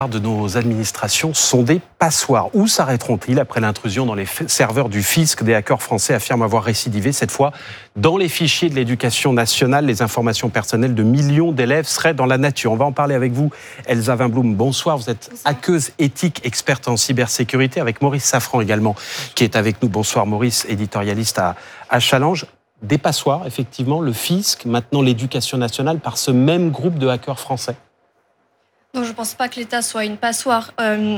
de nos administrations sont des passoires. Où s'arrêteront-ils après l'intrusion dans les serveurs du fisc? Des hackers français affirment avoir récidivé. Cette fois, dans les fichiers de l'éducation nationale, les informations personnelles de millions d'élèves seraient dans la nature. On va en parler avec vous, Elsa Wimbloom. Bonsoir, vous êtes hackeuse éthique, experte en cybersécurité, avec Maurice Safran également, qui est avec nous. Bonsoir Maurice, éditorialiste à Challenge. Des passoires, effectivement, le fisc, maintenant l'éducation nationale, par ce même groupe de hackers français. Non, je ne pense pas que l'État soit une passoire.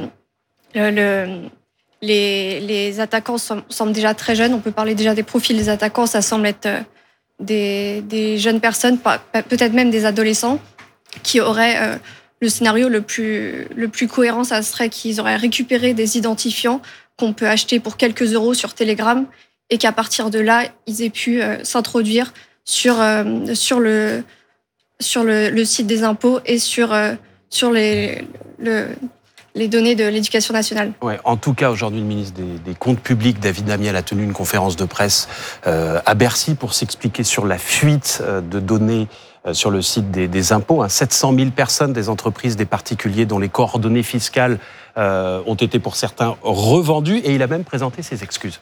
Les attaquants semblent déjà très jeunes. On peut parler déjà des profils des attaquants. Ça semble être des jeunes personnes, peut-être même des adolescents, qui auraient le scénario le plus cohérent. Ça serait qu'ils auraient récupéré des identifiants qu'on peut acheter pour quelques euros sur Telegram et qu'à partir de là, ils aient pu s'introduire sur le site des impôts et sur les données de l'éducation nationale. Ouais, en tout cas, aujourd'hui, le ministre des Comptes publics, David Amiel, a tenu une conférence de presse à Bercy pour s'expliquer sur la fuite de données sur le site des impôts. 700 000 personnes, des entreprises, des particuliers dont les coordonnées fiscales ont été pour certains revendues, et il a même présenté ses excuses.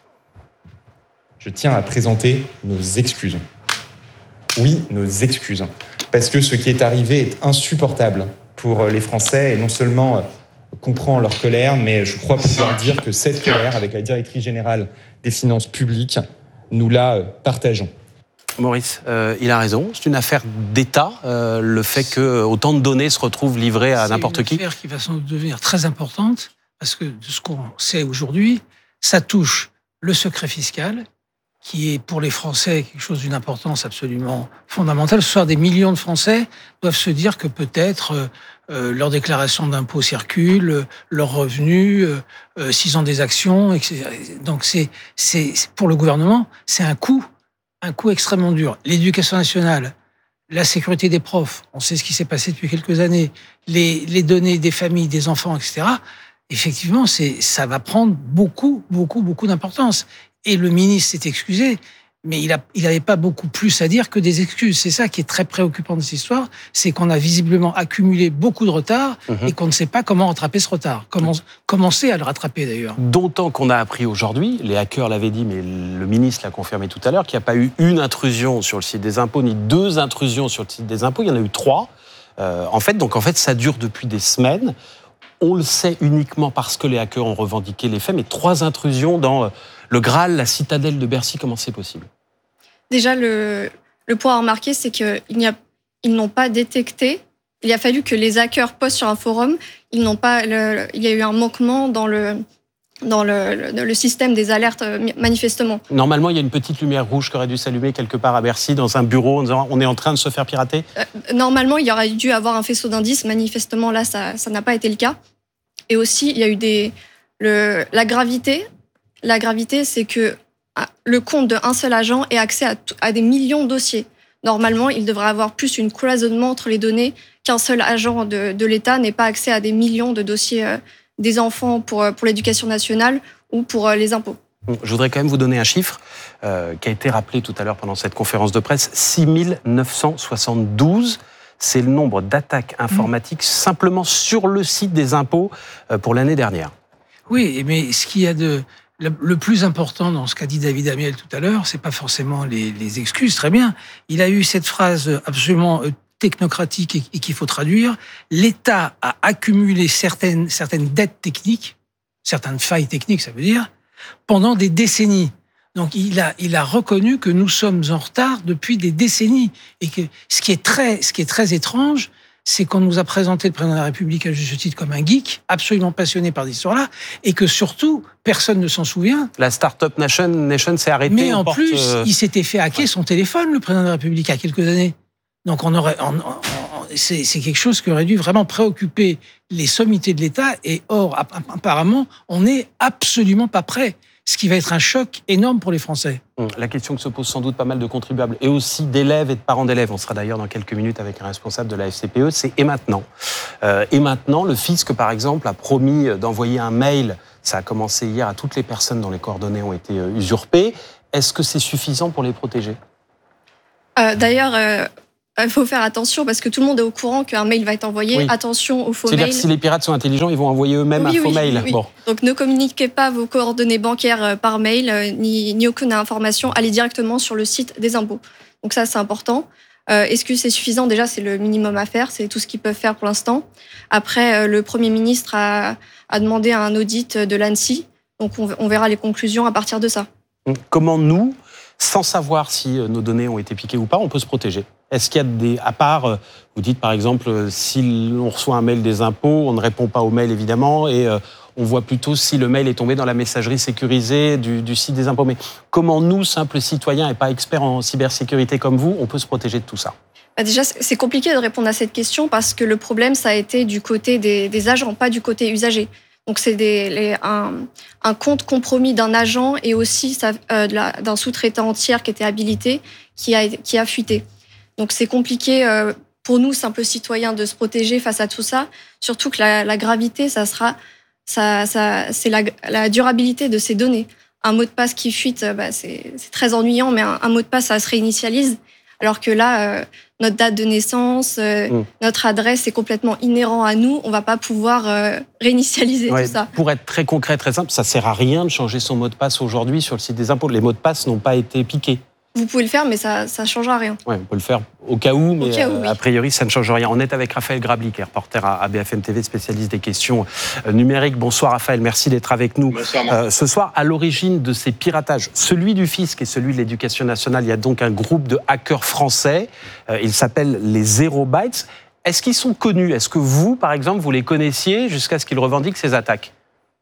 Je tiens à présenter nos excuses. Oui, nos excuses. Parce que ce qui est arrivé est insupportable pour les Français, et non seulement comprend leur colère, mais je crois pouvoir dire que cette colère, avec la directrice générale des finances publiques, nous la partageons. Maurice, il a raison, c'est une affaire d'État, le fait que autant de données se retrouvent livrées à n'importe qui. C'est une affaire qui va sans doute devenir très importante, parce que de ce qu'on sait aujourd'hui, ça touche le secret fiscal, qui est pour les Français quelque chose d'une importance absolument fondamentale. Ce soir, des millions de Français doivent se dire que peut-être leur déclaration d'impôt circule, leurs revenus, s'ils ont des actions, etc. Donc c'est pour le gouvernement, c'est un coût extrêmement dur. L'éducation nationale, la sécurité des profs, on sait ce qui s'est passé depuis quelques années, les données des familles, des enfants, etc. Effectivement, ça va prendre beaucoup d'importance. Et le ministre s'est excusé, mais il n'avait pas beaucoup plus à dire que des excuses. C'est ça qui est très préoccupant de cette histoire, c'est qu'on a visiblement accumulé beaucoup de retard et qu'on ne sait pas comment rattraper ce retard. Commencer à le rattraper d'ailleurs. D'autant qu'on a appris aujourd'hui, les hackers l'avaient dit, mais le ministre l'a confirmé tout à l'heure, qu'il n'y a pas eu une intrusion sur le site des impôts, ni deux intrusions sur le site des impôts, il y en a eu 3. En fait, ça dure depuis des semaines. On le sait uniquement parce que les hackers ont revendiqué les faits, mais 3 intrusions dans le Graal, la citadelle de Bercy, comment c'est possible? Déjà, le point à remarquer, c'est qu'ils n'ont pas détecté. Il a fallu que les hackers postent sur un forum. Il y a eu un manquement dans le système des alertes, manifestement. Normalement, il y a une petite lumière rouge qui aurait dû s'allumer quelque part à Bercy, dans un bureau, en disant on est en train de se faire pirater. Normalement, il y aurait dû avoir un faisceau d'indices. Manifestement, là, ça n'a pas été le cas. Et aussi, il y a eu la gravité. La gravité, c'est que le compte d'un seul agent ait accès à des millions de dossiers. Normalement, il devrait avoir plus une cloisonnement entre les données qu'un seul agent de l'État n'ait pas accès à des millions de dossiers des enfants pour l'éducation nationale ou pour les impôts. Je voudrais quand même vous donner un chiffre qui a été rappelé tout à l'heure pendant cette conférence de presse. 6 972, c'est le nombre d'attaques informatiques simplement sur le site des impôts pour l'année dernière. Oui, mais ce qu'il y a le plus important dans ce qu'a dit David Amiel tout à l'heure, c'est pas forcément les excuses, très bien. Il a eu cette phrase absolument technocratique et qu'il faut traduire. L'État a accumulé certaines dettes techniques, certaines failles techniques, ça veut dire, pendant des décennies. Donc il a reconnu que nous sommes en retard depuis des décennies et que ce qui est très étrange, c'est qu'on nous a présenté le président de la République à juste titre comme un geek, absolument passionné par cette histoire-là, et que surtout, personne ne s'en souvient. La Startup Nation s'est arrêtée. Mais en plus, il s'était fait hacker son téléphone, le président de la République, il y a quelques années. Donc c'est quelque chose qui aurait dû vraiment préoccuper les sommités de l'État, et or, apparemment, on n'est absolument pas prêt. Ce qui va être un choc énorme pour les Français. La question que se posent sans doute pas mal de contribuables et aussi d'élèves et de parents d'élèves, on sera d'ailleurs dans quelques minutes avec un responsable de la FCPE, c'est et maintenant. Et maintenant, le fisc, par exemple, a promis d'envoyer un mail, ça a commencé hier, à toutes les personnes dont les coordonnées ont été usurpées. Est-ce que c'est suffisant pour les protéger ? D'ailleurs, Il faut faire attention parce que tout le monde est au courant qu'un mail va être envoyé. Oui. Attention aux faux mails. C'est-à-dire que si les pirates sont intelligents, ils vont envoyer eux-mêmes un faux mail. Oui. Bon. Donc ne communiquez pas vos coordonnées bancaires par mail, ni aucune information. Allez directement sur le site des impôts. Donc ça, c'est important. Est-ce que c'est suffisant? Déjà, c'est le minimum à faire. C'est tout ce qu'ils peuvent faire pour l'instant. Après, le Premier ministre a demandé un audit de l'ANSSI. Donc on verra les conclusions à partir de ça. Comment nous, sans savoir si nos données ont été piquées ou pas, on peut se protéger? Est-ce qu'il y a à part, vous dites par exemple, si on reçoit un mail des impôts, on ne répond pas au mail évidemment, et on voit plutôt si le mail est tombé dans la messagerie sécurisée du site des impôts. Mais comment nous, simples citoyens et pas experts en cybersécurité comme vous, on peut se protéger de tout ça? Déjà, c'est compliqué de répondre à cette question parce que le problème, ça a été du côté des agents, pas du côté usager. Donc c'est un compte compromis d'un agent et aussi d'un sous-traitant tiers qui était habilité qui a fuité. Donc c'est compliqué pour nous, simples citoyens, de se protéger face à tout ça. Surtout que la gravité, c'est la durabilité de ces données. Un mot de passe qui fuite, c'est très ennuyant, mais un mot de passe, ça se réinitialise. Alors que là, notre date de naissance, notre adresse est complètement inhérent à nous. On ne va pas pouvoir réinitialiser tout ça. Pour être très concret, très simple, ça ne sert à rien de changer son mot de passe aujourd'hui sur le site des impôts. Les mots de passe n'ont pas été piqués. Vous pouvez le faire, mais ça ne changera rien. Oui, on peut le faire au cas où, mais oui. a priori, ça ne change rien. On est avec Raphaël Grabli, qui est reporter à BFM TV, spécialiste des questions numériques. Bonsoir Raphaël, merci d'être avec nous. Bonsoir. Ce soir, à l'origine de ces piratages, celui du fisc et celui de l'Éducation nationale, il y a donc un groupe de hackers français. Ils s'appellent les Zero Bytes. Est-ce qu'ils sont connus? Est-ce que vous, par exemple, vous les connaissiez jusqu'à ce qu'ils revendiquent ces attaques?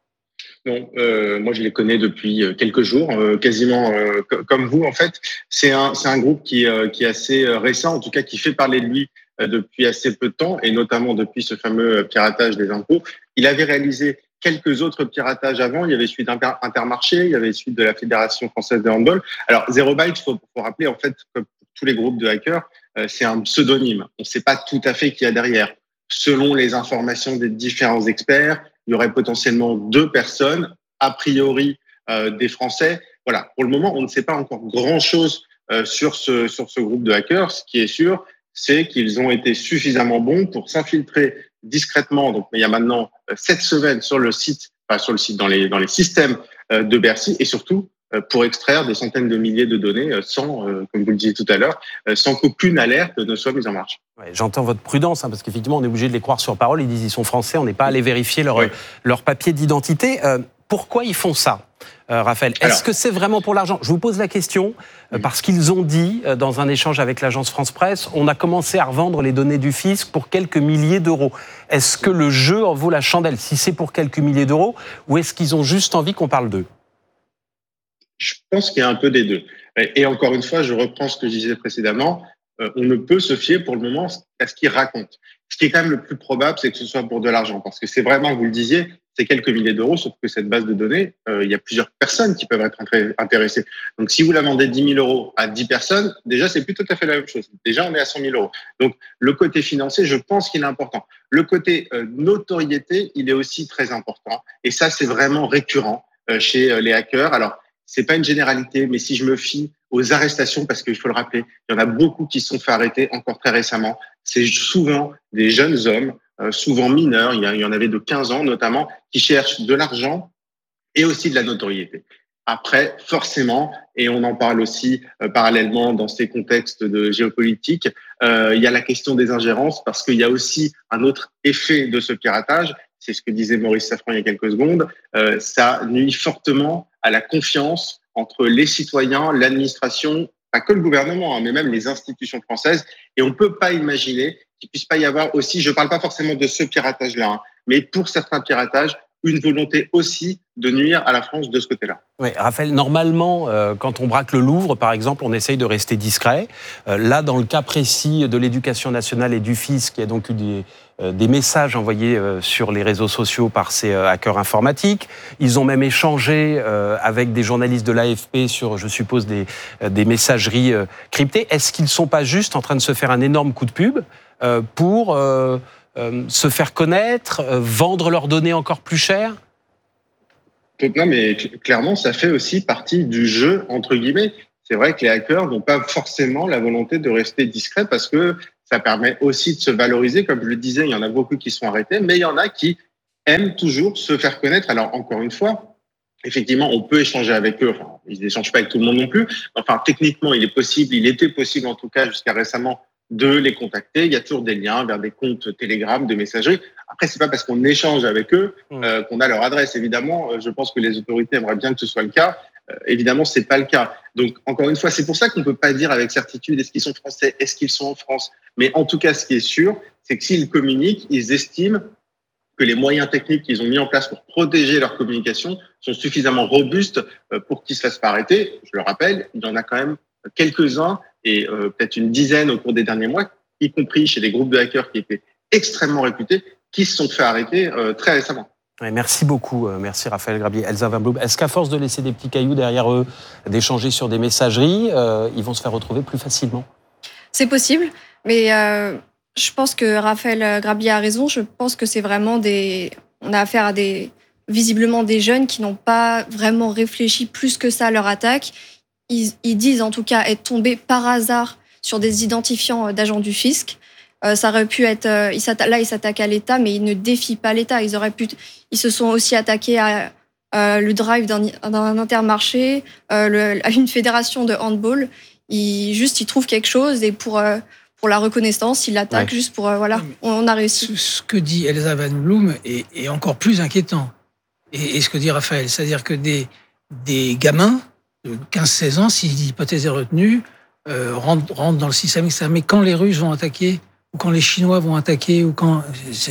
Non, moi je les connais depuis quelques jours, quasiment comme vous en fait. C'est un groupe qui est assez récent, en tout cas qui fait parler de lui depuis assez peu de temps, et notamment depuis ce fameux piratage des impôts. Il avait réalisé quelques autres piratages avant. Il y avait celui d'Intermarché, il y avait celui de la Fédération française de handball. Alors Zero Byte, faut rappeler en fait, comme pour tous les groupes de hackers, c'est un pseudonyme. On ne sait pas tout à fait qui y a derrière. Selon les informations des différents experts, il y aurait potentiellement 2 personnes, a priori des Français. Voilà, pour le moment, on ne sait pas encore grand-chose sur ce groupe de hackers. Ce qui est sûr, c'est qu'ils ont été suffisamment bons pour s'infiltrer discrètement. Donc, il y a maintenant 7 semaines sur le site, dans les systèmes de Bercy, et surtout pour extraire des centaines de milliers de données sans, comme vous le disiez tout à l'heure, sans qu'aucune alerte ne soit mise en marche. Ouais, j'entends votre prudence, parce qu'effectivement, on est obligé de les croire sur parole. Ils disent qu'ils sont français, on n'est pas allé vérifier leur papier d'identité. Pourquoi ils font ça, Raphaël? Est-ce que c'est vraiment pour l'argent? Je vous pose la question parce qu'ils ont dit, dans un échange avec l'agence France Presse, on a commencé à revendre les données du fisc pour quelques milliers d'euros. Est-ce que le jeu en vaut la chandelle, si c'est pour quelques milliers d'euros, ou est-ce qu'ils ont juste envie qu'on parle d'eux? Je pense qu'il y a un peu des deux. Et encore une fois, je reprends ce que je disais précédemment. On ne peut se fier pour le moment à ce qu'ils racontent. Ce qui est quand même le plus probable, c'est que ce soit pour de l'argent. Parce que c'est vraiment, vous le disiez, c'est quelques milliers d'euros, sauf que cette base de données, il y a plusieurs personnes qui peuvent être intéressées. Donc, si vous la vendez 10 000 euros à 10 personnes, déjà, c'est plus tout à fait la même chose. Déjà, on est à 100 000 euros. Donc, le côté financier, je pense qu'il est important. Le côté notoriété, il est aussi très important. Et ça, c'est vraiment récurrent chez les hackers. Alors, c'est pas une généralité, mais si je me fie aux arrestations, parce qu'il faut le rappeler, il y en a beaucoup qui se sont fait arrêter encore très récemment. C'est souvent des jeunes hommes, souvent mineurs, il y en avait de 15 ans notamment, qui cherchent de l'argent et aussi de la notoriété. Après, forcément, et on en parle aussi parallèlement dans ces contextes de géopolitique, il y a la question des ingérences, parce qu'il y a aussi un autre effet de ce piratage, c'est ce que disait Maurice Safran il y a quelques secondes, ça nuit fortement à la confiance entre les citoyens, l'administration, pas que le gouvernement, mais même les institutions françaises. Et on ne peut pas imaginer qu'il puisse pas y avoir aussi, je ne parle pas forcément de ce piratage-là, mais pour certains piratages, une volonté aussi de nuire à la France de ce côté-là. Oui, Raphaël, normalement, quand on braque le Louvre, par exemple, on essaye de rester discret. Là, dans le cas précis de l'Éducation nationale et du fisc, il y a donc eu des messages envoyés sur les réseaux sociaux par ces hackers informatiques. Ils ont même échangé avec des journalistes de l'AFP sur, je suppose, des messageries cryptées. Est-ce qu'ils ne sont pas juste en train de se faire un énorme coup de pub pour se faire connaître, vendre leurs données encore plus cher? Non, mais clairement, ça fait aussi partie du jeu, entre guillemets. c'est vrai que les hackers n'ont pas forcément la volonté de rester discrets parce que ça permet aussi de se valoriser. Comme je le disais, il y en a beaucoup qui sont arrêtés, mais il y en a qui aiment toujours se faire connaître. Alors, encore une fois, effectivement, on peut échanger avec eux. Enfin, ils n'échangent pas avec tout le monde non plus. Enfin, techniquement, il était possible en tout cas jusqu'à récemment de les contacter. Il y a toujours des liens vers des comptes Telegram, de messagerie. Après, c'est pas parce qu'on échange avec eux qu'on a leur adresse. Évidemment, je pense que les autorités aimeraient bien que ce soit le cas. Évidemment, c'est pas le cas. Donc, encore une fois, c'est pour ça qu'on peut pas dire avec certitude est-ce qu'ils sont français, est-ce qu'ils sont en France. Mais en tout cas, ce qui est sûr, c'est que s'ils communiquent, ils estiment que les moyens techniques qu'ils ont mis en place pour protéger leur communication sont suffisamment robustes pour qu'ils se fassent pas arrêter. Je le rappelle, il y en a quand même quelques-uns et peut-être une dizaine au cours des derniers mois, y compris chez des groupes de hackers qui étaient extrêmement réputés, qui se sont fait arrêter très récemment. Ouais, merci beaucoup, merci Raphaël Grabier. Elsa Van Bloem, est-ce qu'à force de laisser des petits cailloux derrière eux, d'échanger sur des messageries, ils vont se faire retrouver plus facilement? C'est possible, mais je pense que Raphaël Grabier a raison. Je pense que c'est vraiment on a affaire à visiblement des jeunes qui n'ont pas vraiment réfléchi plus que ça à leur attaque. Ils disent en tout cas être tombés par hasard sur des identifiants d'agents du fisc. Ça aurait pu être, ils s'attaquent à l'État, mais ils ne défient pas l'État. Ils se sont aussi attaqués à le drive d'un Intermarché, à une fédération de handball. Ils trouvent quelque chose et pour la reconnaissance, ils l'attaquent juste pour on a réussi. Ce que dit Elsa Van Bloem est encore plus inquiétant. Et ce que dit Raphaël, c'est-à-dire que des gamins de 15-16 ans, si l'hypothèse est retenue, rentrent dans le système, etc. Mais quand les Russes vont attaquer, ou quand les Chinois vont attaquer, ou quand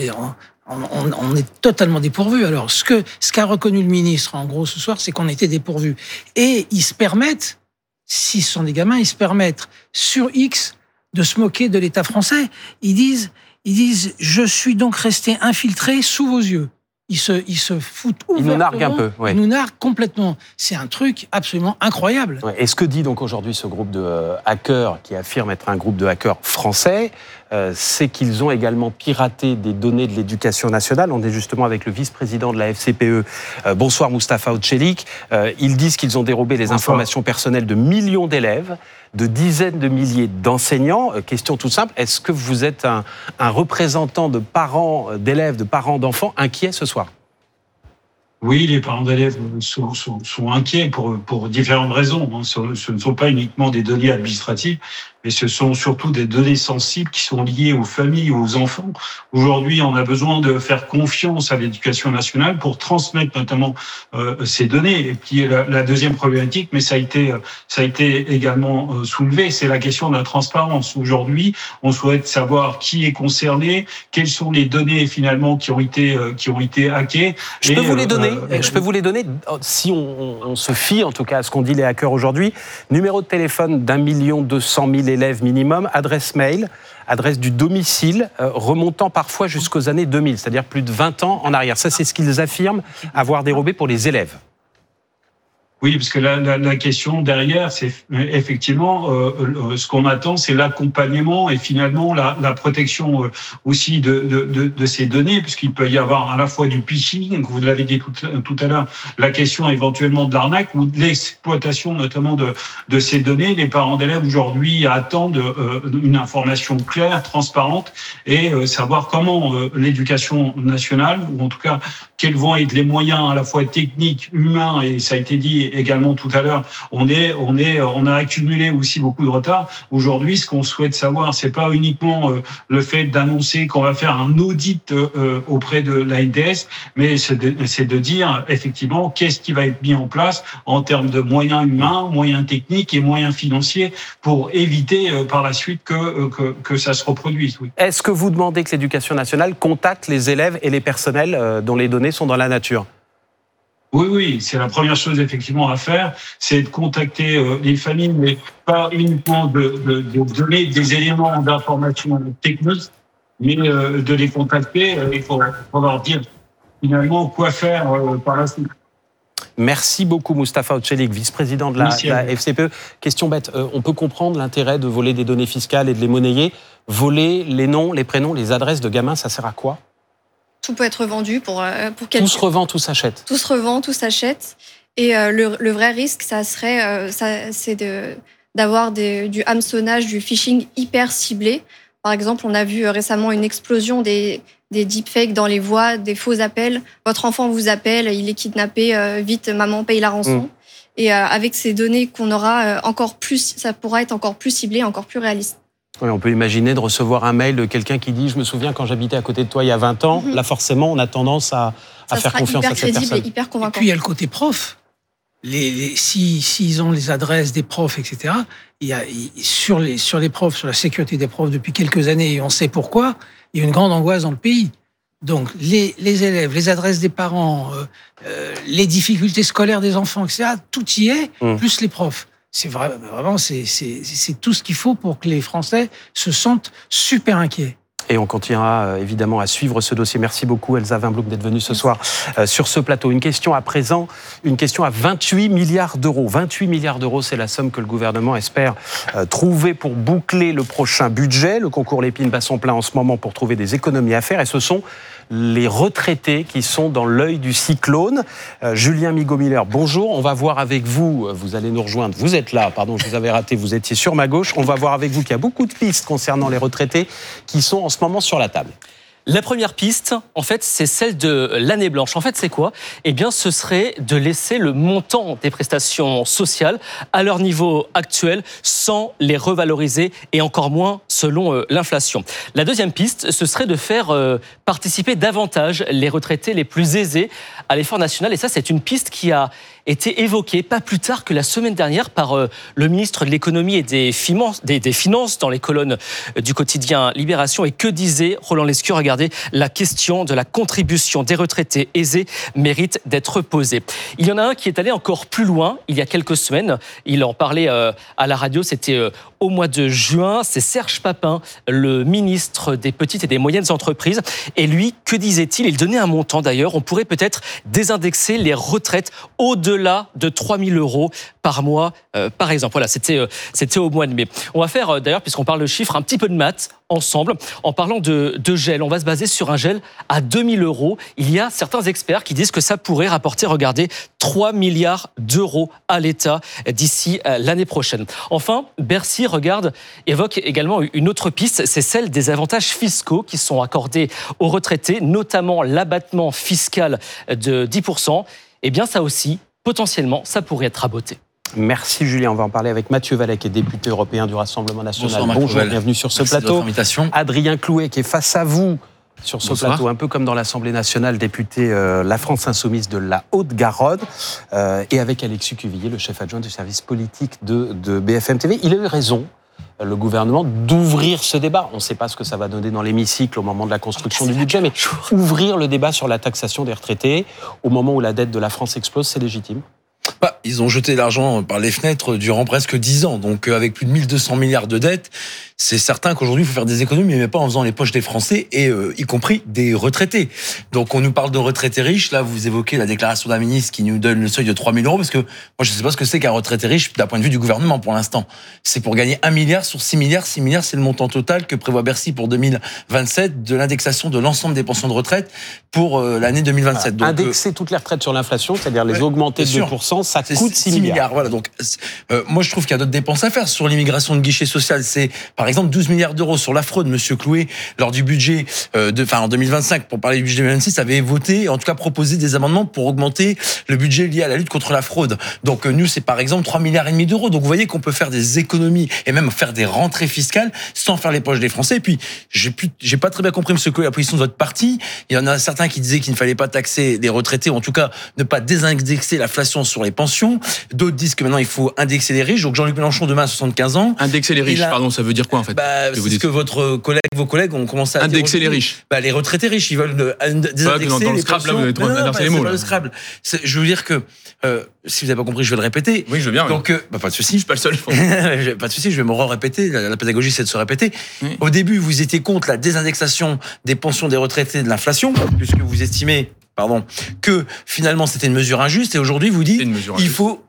on est totalement dépourvu. Alors, ce qu'a reconnu le ministre, en gros, ce soir, c'est qu'on était dépourvu. Et ils se permettent, si ce sont des gamins, ils se permettent sur X de se moquer de l'État français. Ils disent, je suis donc resté infiltré sous vos yeux. Ils se foutent ouvertement. Ils nous narguent un peu. Ouais. Ils nous narguent complètement. C'est un truc absolument incroyable. Ouais. Et ce que dit donc aujourd'hui ce groupe de hackers, qui affirme être un groupe de hackers français, c'est qu'ils ont également piraté des données de l'éducation nationale. On est justement avec le vice-président de la FCPE. Bonsoir Moustapha Otchelik. Ils disent qu'ils ont dérobé les informations personnelles de millions d'élèves, de dizaines de milliers d'enseignants. Question toute simple, est-ce que vous êtes un représentant de parents d'élèves, de parents d'enfants inquiets ce soir ? Oui, les parents d'élèves sont inquiets pour différentes raisons. Ce ne sont pas uniquement des données administratives, mais ce sont surtout des données sensibles qui sont liées aux familles, aux enfants. Aujourd'hui, on a besoin de faire confiance à l'éducation nationale pour transmettre notamment ces données. Et puis la deuxième problématique, mais ça a été également soulevé, c'est la question de la transparence. Aujourd'hui, on souhaite savoir qui est concerné, quelles sont les données finalement qui ont été hackées. Je peux vous les donner si on se fie en tout cas à ce qu'ont dit les hackers aujourd'hui. Numéro de téléphone d'1 200 000 élèves minimum, adresse mail, adresse du domicile, remontant parfois jusqu'aux années 2000, c'est-à-dire plus de 20 ans en arrière. Ça, c'est ce qu'ils affirment avoir dérobé pour les élèves. Oui, parce que la question derrière, c'est effectivement ce qu'on attend, c'est l'accompagnement et finalement la protection aussi de ces données, puisqu'il peut y avoir à la fois du phishing, vous l'avez dit tout à l'heure, la question éventuellement de l'arnaque ou de l'exploitation notamment de ces données. Les parents d'élèves aujourd'hui attendent une information claire, transparente et savoir comment l'éducation nationale, ou en tout cas quels vont être les moyens à la fois techniques, humains, et ça a été dit également tout à l'heure, on a accumulé aussi beaucoup de retard. Aujourd'hui, ce qu'on souhaite savoir, c'est pas uniquement le fait d'annoncer qu'on va faire un audit auprès de l'ANDS, mais c'est de dire effectivement qu'est-ce qui va être mis en place en termes de moyens humains, moyens techniques et moyens financiers pour éviter par la suite que ça se reproduise. Oui. Est-ce que vous demandez que l'éducation nationale contacte les élèves et les personnels dont les données sont dans la nature ? Oui, c'est la première chose effectivement à faire, c'est de contacter les familles, mais pas uniquement de donner des éléments d'information technique, mais de les contacter pour leur dire finalement quoi faire par la suite. Merci beaucoup Moustapha Otchelik, vice-président de la FCPE. Question bête, on peut comprendre l'intérêt de voler des données fiscales et de les monnayer. Voler les noms, les prénoms, les adresses de gamins, ça sert à quoi ? Tout peut être vendu pour quelques... Tout se revend, tout s'achète. Tout se revend, tout s'achète. Et le vrai risque, c'est d'avoir du hameçonnage, du phishing hyper ciblé. Par exemple, on a vu récemment une explosion des deepfakes dans les voix, des faux appels. Votre enfant vous appelle, il est kidnappé, vite, maman paye la rançon. Et avec ces données qu'on aura encore plus, ça pourra être encore plus ciblé, encore plus réaliste. Oui, on peut imaginer de recevoir un mail de quelqu'un qui dit « Je me souviens quand j'habitais à côté de toi il y a 20 ans ». Là, forcément, on a tendance à faire confiance à cette personne. Ça sera hyper crédible et hyper convaincant. Et puis, il y a le côté prof. S'ils ont les adresses des profs, etc., sur les profs, sur la sécurité des profs depuis quelques années, et on sait pourquoi, il y a une grande angoisse dans le pays. Donc, les élèves, les adresses des parents, les difficultés scolaires des enfants, etc., tout y est, plus les profs. C'est vraiment, c'est tout ce qu'il faut pour que les Français se sentent super inquiets. Et on continuera évidemment à suivre ce dossier. Merci beaucoup Elsa Wimbloom d'être venue ce soir sur ce plateau. Une question à présent, une question à 28 milliards d'euros. 28 milliards d'euros, c'est la somme que le gouvernement espère trouver pour boucler le prochain budget. Le concours Lépine bat son plein en ce moment pour trouver des économies à faire. Et ce sont les retraités qui sont dans l'œil du cyclone. Julien Migaud-Miller, bonjour. On va voir avec vous, vous allez nous rejoindre. Vous êtes là, pardon, je vous avais raté, vous étiez sur ma gauche. On va voir avec vous qu'il y a beaucoup de pistes concernant les retraités qui sont en ce moment sur la table. La première piste, en fait, c'est celle de l'année blanche. En fait, c'est quoi ? Eh bien, ce serait de laisser le montant des prestations sociales à leur niveau actuel sans les revaloriser et encore moins selon l'inflation. La deuxième piste, ce serait de faire participer davantage les retraités les plus aisés à l'effort national. Et ça, c'est une piste qui a été évoquée pas plus tard que la semaine dernière par le ministre de l'économie et des finances dans les colonnes du quotidien Libération. Et que disait Roland Lescure ? Regardez, la question de la contribution des retraités aisés mérite d'être posée. Il y en a un qui est allé encore plus loin il y a quelques semaines. Il en parlait à la radio, c'était au mois de juin. C'est Serge Papin, le ministre des petites et des moyennes entreprises. Et lui, que disait-il ? Il donnait un montant d'ailleurs. On pourrait peut-être désindexer les retraites au-delà de 3 000 € par mois, par exemple. Voilà, c'était au mois de mai. On va faire d'ailleurs, puisqu'on parle de chiffres, un petit peu de maths ensemble. En parlant de gel, on va se baser sur un gel à 2 000 €. Il y a certains experts qui disent que ça pourrait rapporter, regardez, 3 milliards d'euros à l'État d'ici l'année prochaine. Enfin, Bercy, évoque également une autre piste, c'est celle des avantages fiscaux qui sont accordés aux retraités, notamment l'abattement fiscal de 10%. Eh bien, ça aussi, potentiellement, ça pourrait être raboté. Merci Julien, on va en parler avec Mathieu Vallet, qui est député européen du Rassemblement National. Bonjour, bienvenue sur ce plateau. Adrien Clouet, qui est face à vous sur ce plateau, un peu comme dans l'Assemblée nationale, député La France Insoumise de la Haute-Garonne, et avec Alexis Cuvillier, le chef adjoint du service politique de BFM TV. Il a eu raison, le gouvernement, d'ouvrir ce débat. On ne sait pas ce que ça va donner dans l'hémicycle au moment de la construction du budget, mais ouvrir le débat sur la taxation des retraités au moment où la dette de la France explose, c'est légitime. Ils ont jeté l'argent par les fenêtres durant presque 10 ans. Donc, avec plus de 1200 milliards de dettes, c'est certain qu'aujourd'hui, il faut faire des économies, mais pas en faisant les poches des Français, et y compris des retraités. Donc, on nous parle de retraités riches. Là, vous évoquez la déclaration d'un ministre qui nous donne le seuil de 3 000 €, parce que moi, je ne sais pas ce que c'est qu'un retraité riche d'un point de vue du gouvernement pour l'instant. C'est pour gagner 1 milliard sur 6 milliards. 6 milliards, c'est le montant total que prévoit Bercy pour 2027 de l'indexation de l'ensemble des pensions de retraite pour l'année 2027. Donc, indexer toutes les retraites sur l'inflation, c'est-à-dire les augmenter de 2%, ça coûte 6 milliards. Voilà, donc moi, je trouve qu'il y a d'autres dépenses à faire. Sur l'immigration de guichet social, c'est par exemple 12 milliards d'euros sur la fraude. Monsieur Clouet, lors du budget, en 2025, pour parler du budget 2026, avait voté, en tout cas proposé des amendements pour augmenter le budget lié à la lutte contre la fraude. Donc nous, c'est par exemple 3,5 milliards d'euros. Donc vous voyez qu'on peut faire des économies et même faire des rentrées fiscales sans faire les poches des Français. Et puis, j'ai pas très bien compris, monsieur Clouet, la position de votre parti. Il y en a certains qui disaient qu'il ne fallait pas taxer les retraités, ou en tout cas ne pas désindexer l'inflation sur les pensions. D'autres disent que maintenant il faut indexer les riches. Donc Jean-Luc Mélenchon demain à 75 ans. Indexer les riches, pardon, ça veut dire quoi en fait? C'est ce que vos collègues ont commencé à indexer les riches. Les retraités riches, ils veulent désindexer dans le les Scrabble, pensions. là, vous avez inversé les mots. C'est pas le Scrabble. Je veux dire que si vous n'avez pas compris, je vais le répéter. Oui, je veux bien. Donc, pas de souci. Je suis pas le seul. Pas de souci, je vais me répéter. La pédagogie, c'est de se répéter. Oui. Au début, vous étiez contre la désindexation des pensions des retraités de l'inflation, puisque vous estimez que finalement c'était une mesure injuste, et aujourd'hui vous dites il faut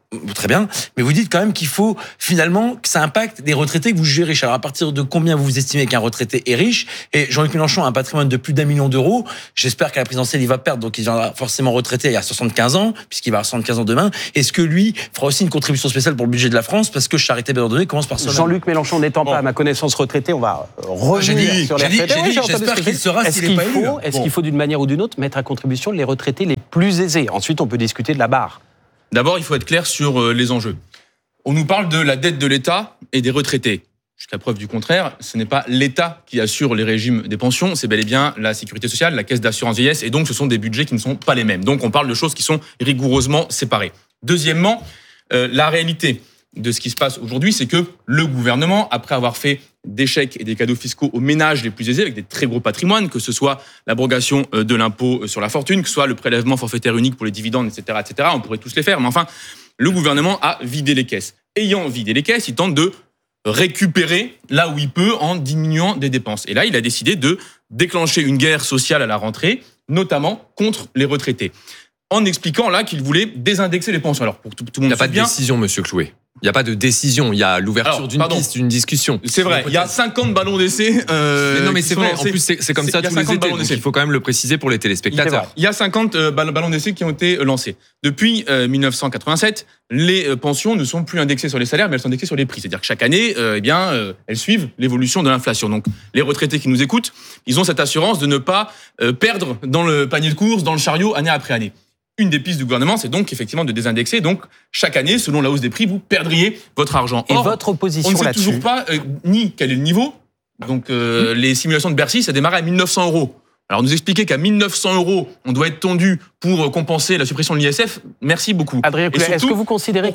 Très bien, mais vous dites quand même qu'il faut finalement que ça impacte des retraités que vous jugez riches. Alors à partir de combien vous estimez qu'un retraité est riche? Et Jean-Luc Mélenchon a un patrimoine de plus d'1 million d'euros. J'espère qu'à la présidentielle il va perdre, donc il sera forcément retraité à 75 ans, puisqu'il va avoir 75 ans demain. Est-ce que lui fera aussi une contribution spéciale pour le budget de la France? Parce que Charité bien ordonnée commence par soi-même. Jean-Luc Mélenchon n'étant pas à ma connaissance retraité, on va revenir sur les retraités. J'espère qu'il sera s'il n'est pas élu. Est-ce qu'il faut d'une manière ou d'une autre mettre à contribution les retraités les plus aisés? Ensuite, on peut discuter de la barre. D'abord, il faut être clair sur les enjeux. On nous parle de la dette de l'État et des retraités. Jusqu'à preuve du contraire, ce n'est pas l'État qui assure les régimes des pensions, c'est bel et bien la sécurité sociale, la caisse d'assurance vieillesse, et donc ce sont des budgets qui ne sont pas les mêmes. Donc on parle de choses qui sont rigoureusement séparées. Deuxièmement, la réalité de ce qui se passe aujourd'hui, c'est que le gouvernement, après avoir fait des chèques et des cadeaux fiscaux aux ménages les plus aisés avec des très gros patrimoines, que ce soit l'abrogation de l'impôt sur la fortune, que ce soit le prélèvement forfaitaire unique pour les dividendes, etc., on pourrait tous les faire, mais enfin, le gouvernement a vidé les caisses. Ayant vidé les caisses, il tente de récupérer là où il peut en diminuant des dépenses. Et là, il a décidé de déclencher une guerre sociale à la rentrée, notamment contre les retraités, en expliquant là qu'il voulait désindexer les pensions. Alors, pour tout le monde, il n'y a pas de décision, monsieur Clouet. Il n'y a pas de décision, il y a l'ouverture d'une piste, d'une discussion. C'est vrai, il y a 50 ballons d'essai. Mais non, mais c'est vrai, en plus c'est comme ça tous les étés, donc il faut quand même le préciser pour les téléspectateurs. Il y a 50 ballons d'essai qui ont été lancés. Depuis 1987, les pensions ne sont plus indexées sur les salaires, mais elles sont indexées sur les prix. C'est-à-dire que chaque année, elles suivent l'évolution de l'inflation. Donc les retraités qui nous écoutent, ils ont cette assurance de ne pas perdre dans le panier de courses, dans le chariot, année après année. Une des pistes du gouvernement, c'est donc effectivement de désindexer. Donc, chaque année, selon la hausse des prix, vous perdriez votre argent. Et votre opposition là-dessus? On ne sait toujours pas ni quel est le niveau. Donc, les simulations de Bercy, ça démarrait à 1 900 €. Alors, nous expliquer qu'à 1 900 €, on doit être tendu pour compenser la suppression de l'ISF, merci beaucoup. Adrien Clouet, est-ce que vous considérez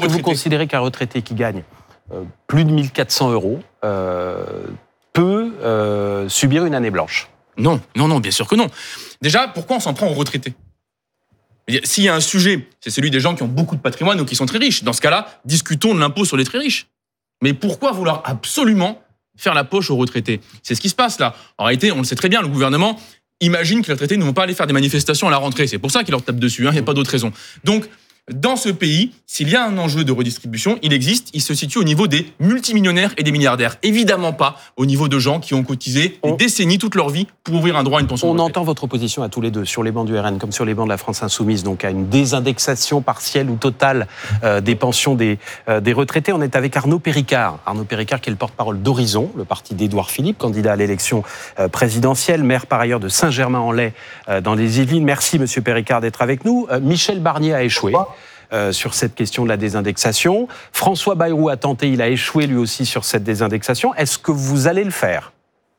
qu'un retraité qui gagne plus de 1 400 € peut subir une année blanche? Non, bien sûr que non. Déjà, pourquoi on s'en prend aux retraités? S'il y a un sujet, c'est celui des gens qui ont beaucoup de patrimoine ou qui sont très riches. Dans ce cas-là, discutons de l'impôt sur les très riches. Mais pourquoi vouloir absolument faire la poche aux retraités? C'est ce qui se passe là. En réalité, on le sait très bien, le gouvernement imagine que les retraités ne vont pas aller faire des manifestations à la rentrée. C'est pour ça qu'il leur tape dessus, il n'y a pas d'autre raison. Donc, dans ce pays, s'il y a un enjeu de redistribution, il existe, il se situe au niveau des multimillionnaires et des milliardaires. Évidemment pas au niveau de gens qui ont cotisé des décennies, toute leur vie, pour ouvrir un droit à une pension. On entend votre opposition à tous les deux, sur les bancs du RN comme sur les bancs de la France Insoumise, donc à une désindexation partielle ou totale des pensions des retraités. On est avec Arnaud Péricard. Arnaud Péricard qui est le porte-parole d'Horizon, le parti d'Édouard Philippe, candidat à l'élection présidentielle, maire par ailleurs de Saint-Germain-en-Laye dans les Yvelines. Merci monsieur Péricard d'être avec nous. Michel Barnier a échoué sur cette question de la désindexation. François Bayrou a tenté, il a échoué lui aussi sur cette désindexation. Est-ce que vous allez le faire?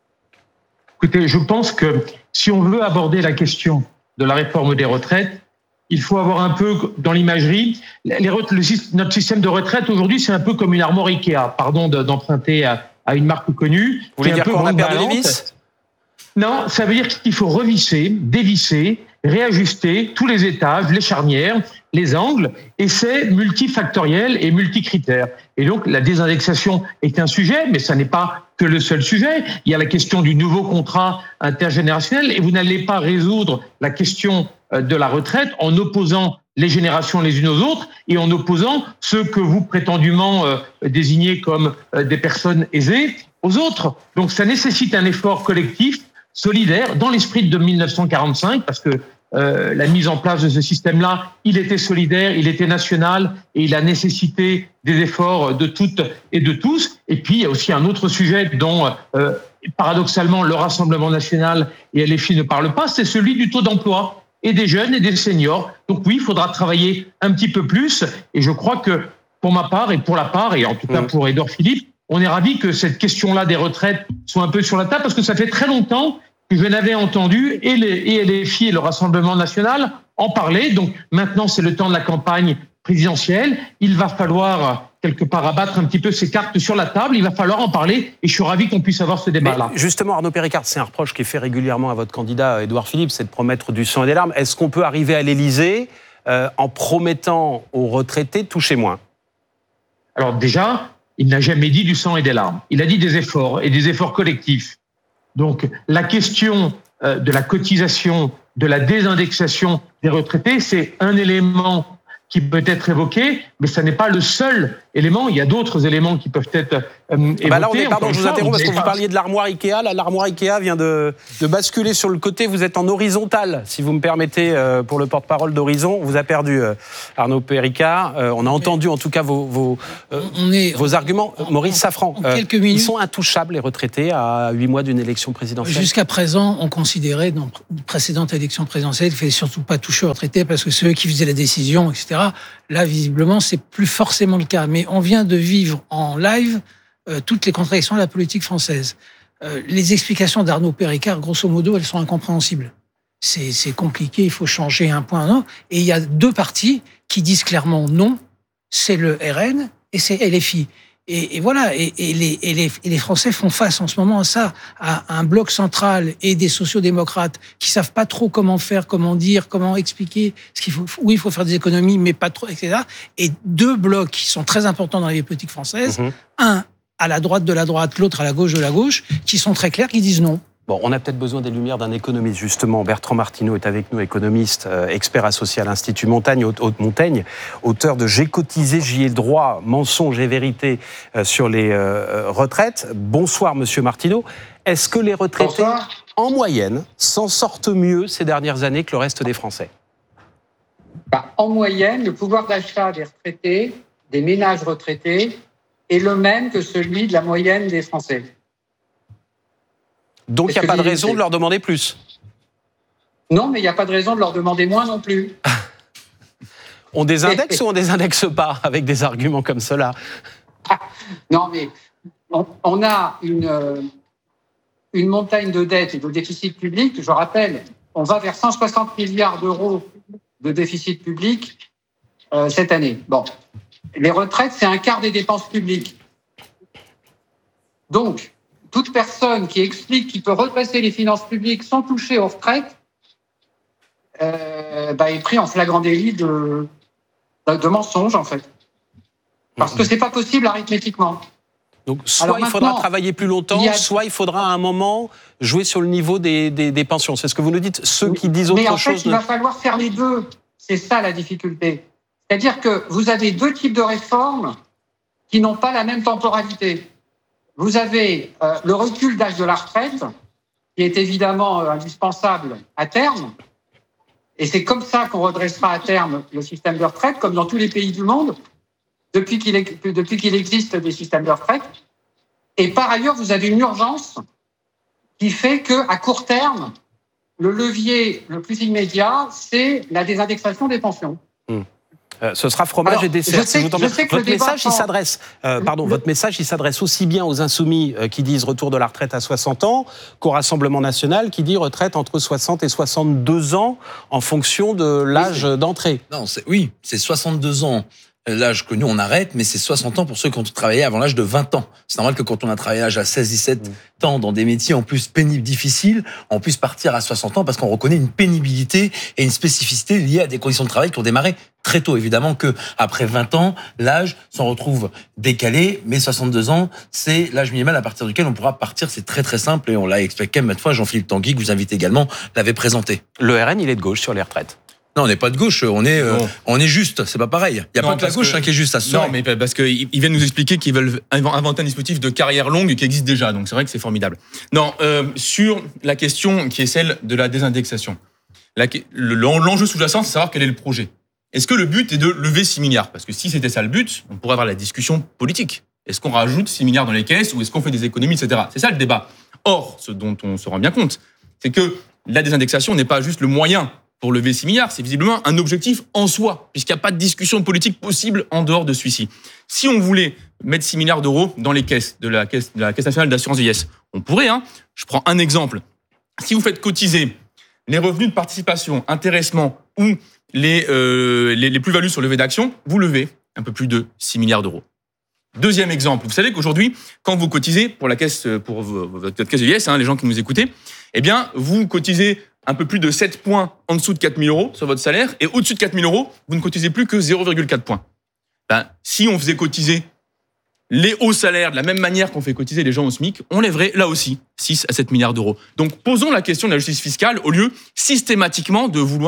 Écoutez, je pense que si on veut aborder la question de la réforme des retraites, il faut avoir un peu dans l'imagerie, notre système de retraite aujourd'hui, c'est un peu comme une armoire Ikea, pardon d'emprunter à une marque connue. Vous voulez dire qu'on a perdu les vis? Non, ça veut dire qu'il faut revisser, dévisser, réajuster tous les étages, les charnières, les angles, et c'est multifactoriel et multicritère. Et donc, la désindexation est un sujet, mais ça n'est pas que le seul sujet. Il y a la question du nouveau contrat intergénérationnel, et vous n'allez pas résoudre la question de la retraite en opposant les générations les unes aux autres et en opposant ceux que vous prétendument désignez comme des personnes aisées aux autres. Donc, ça nécessite un effort collectif, solidaire, dans l'esprit de 1945, parce que la mise en place de ce système-là, il était solidaire, il était national, et il a nécessité des efforts de toutes et de tous. Et puis, il y a aussi un autre sujet dont, paradoxalement, le Rassemblement national et LFI ne parlent pas, c'est celui du taux d'emploi, et des jeunes et des seniors. Donc oui, il faudra travailler un petit peu plus, et je crois que, pour ma part, et pour la part, et en tout cas pour Édouard Philippe, on est ravis que cette question-là des retraites soit un peu sur la table, parce que ça fait très longtemps que je n'avais entendu et LFI et le Rassemblement national en parler. Donc maintenant, c'est le temps de la campagne présidentielle. Il va falloir quelque part abattre un petit peu ces cartes sur la table. Il va falloir en parler et je suis ravi qu'on puisse avoir ce débat-là. Mais justement, Arnaud Péricard, c'est un reproche qui est fait régulièrement à votre candidat Édouard Philippe, c'est de promettre du sang et des larmes. Est-ce qu'on peut arriver à l'Élysée en promettant aux retraités de toucher moins? Alors déjà, il n'a jamais dit du sang et des larmes. Il a dit des efforts et des efforts collectifs. Donc, la question de la cotisation, de la désindexation des retraités, c'est un élément qui peut être évoqué, mais ça n'est pas le seul élément. Il y a d'autres éléments qui peuvent être évoqués. Là, je vous interromps parce que vous parliez de l'armoire Ikea. Là, l'armoire Ikea vient de basculer sur le côté. Vous êtes en horizontal, si vous me permettez, pour le porte-parole d'Horizon. On vous a perdu, Arnaud Péricard. On a entendu en tout cas vos arguments. Maurice Safran, ils sont intouchables, les retraités, à 8 mois d'une élection présidentielle. Jusqu'à présent, on considérait, dans une précédente élection présidentielle, qu'il ne fallait surtout pas toucher aux retraités parce que c'est eux qui faisaient la décision, etc. Là, visiblement, c'est plus forcément le cas. Mais on vient de vivre en live toutes les contradictions de la politique française. Les explications d'Arnaud Péricard, grosso modo, elles sont incompréhensibles. C'est compliqué, il faut changer un point, non. Et il y a deux partis qui disent clairement non, c'est le RN et c'est LFI. Et voilà, et les Français font face en ce moment à ça, à un bloc central et des sociodémocrates qui savent pas trop comment faire, comment dire, comment expliquer ce qu'il faut, où il faut faire des économies, mais pas trop, etc. Et deux blocs qui sont très importants dans la vie politique française, un à la droite de la droite, l'autre à la gauche de la gauche, qui sont très clairs, qui disent non. Bon, on a peut-être besoin des lumières d'un économiste, justement. Bertrand Martineau est avec nous, économiste, expert associé à l'Institut Montaigne, Haute-Montaigne, auteur de « J'ai cotisé, j'y ai droit, mensonges et vérité sur les retraites ». Bonsoir, monsieur Martineau. Est-ce que les retraités, en moyenne, s'en sortent mieux ces dernières années que le reste des Français ? En moyenne, le pouvoir d'achat des retraités, des ménages retraités, est le même que celui de la moyenne des Français. Donc, il n'y a pas de raison de leur demander plus. Non, mais il n'y a pas de raison de leur demander moins non plus. On désindexe ou on désindexe pas avec des arguments comme cela ? Non, mais on a une montagne de dettes et de déficit public. Je rappelle, on va vers 160 milliards d'euros de déficit public cette année. Bon, les retraites, c'est un quart des dépenses publiques. Donc, toute personne qui explique qu'il peut redresser les finances publiques sans toucher aux retraites est pris en flagrant délit de mensonge, en fait. Parce que c'est pas possible arithmétiquement. Donc, soit il faudra travailler plus longtemps, soit il faudra à un moment jouer sur le niveau des pensions. C'est ce que vous nous dites. Ceux qui disent autre chose... Mais en fait, il va falloir faire les deux. C'est ça la difficulté. C'est-à-dire que vous avez deux types de réformes qui n'ont pas la même temporalité. Vous avez le recul d'âge de la retraite, qui est évidemment indispensable à terme, et c'est comme ça qu'on redressera à terme le système de retraite, comme dans tous les pays du monde, depuis qu'il existe des systèmes de retraite. Et par ailleurs, vous avez une urgence qui fait qu'à court terme, le levier le plus immédiat, c'est la désindexation des pensions. Ce sera fromage et dessert. Votre message, il s'adresse aussi bien aux insoumis qui disent retour de la retraite à 60 ans qu'au Rassemblement national qui dit retraite entre 60 et 62 ans en fonction de l'âge d'entrée. Non, c'est 62 ans. L'âge que nous, on arrête, mais c'est 60 ans pour ceux qui ont travaillé avant l'âge de 20 ans. C'est normal que quand on a travaillé à l'âge à 16-17 ans dans des métiers en plus pénibles, difficiles, on puisse partir à 60 ans parce qu'on reconnaît une pénibilité et une spécificité liée à des conditions de travail qui ont démarré très tôt. Évidemment que après 20 ans, l'âge s'en retrouve décalé, mais 62 ans, c'est l'âge minimal à partir duquel on pourra partir. C'est très très simple et on l'a expliqué maintes fois. Jean-Philippe Tanguy, que vous invitez également, l'avait présenté. Le RN, il est de gauche sur les retraites. Non, on n'est pas de gauche, on est juste, c'est pas pareil. Il n'y a pas que la gauche qui est juste, ça se Non, mais parce qu'ils viennent nous expliquer qu'ils veulent inventer un dispositif de carrière longue qui existe déjà, donc c'est vrai que c'est formidable. Non, sur la question qui est celle de la désindexation, l'enjeu sous-jacent, c'est de savoir quel est le projet. Est-ce que le but est de lever 6 milliards ? Parce que si c'était ça le but, on pourrait avoir la discussion politique. Est-ce qu'on rajoute 6 milliards dans les caisses ou est-ce qu'on fait des économies, etc. C'est ça le débat. Or, ce dont on se rend bien compte, c'est que la désindexation n'est pas juste le moyen pour lever 6 milliards, c'est visiblement un objectif en soi, puisqu'il n'y a pas de discussion politique possible en dehors de celui-ci. Si on voulait mettre 6 milliards d'euros dans les caisses de la Caisse nationale d'assurance vieillesse, on pourrait, Je prends un exemple. Si vous faites cotiser les revenus de participation, intéressement ou les plus-values sur levée d'actions, vous levez un peu plus de 6 milliards d'euros. Deuxième exemple, vous savez qu'aujourd'hui, quand vous cotisez pour votre caisse de vieillesse, les gens qui nous écoutez, eh bien, vous cotisez un peu plus de 7 points en dessous de 4 000 euros sur votre salaire, et au-dessus de 4 000 euros, vous ne cotisez plus que 0,4 points. Si on faisait cotiser les hauts salaires de la même manière qu'on fait cotiser les gens au SMIC, on lèverait là aussi 6 à 7 milliards d'euros. Donc posons la question de la justice fiscale au lieu systématiquement de vouloir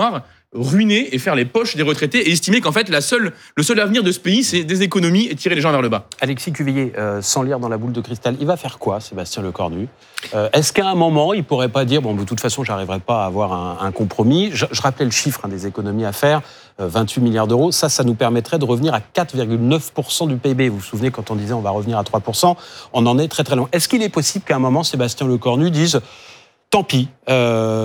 ruiner et faire les poches des retraités et estimer qu'en fait le seul avenir de ce pays, c'est des économies et tirer les gens vers le bas. Alexis Cuvillier, sans lire dans la boule de cristal, il va faire quoi, Sébastien Lecornu ? Est-ce qu'à un moment, il ne pourrait pas dire, bon, de toute façon, je n'arriverai pas à avoir un compromis ? Je rappelais le chiffre des économies à faire, 28 milliards d'euros. Ça nous permettrait de revenir à 4,9% du PIB. Vous vous souvenez, quand on disait on va revenir à 3%, on en est très très loin. Est-ce qu'il est possible qu'à un moment, Sébastien Lecornu dise... Tant pis, les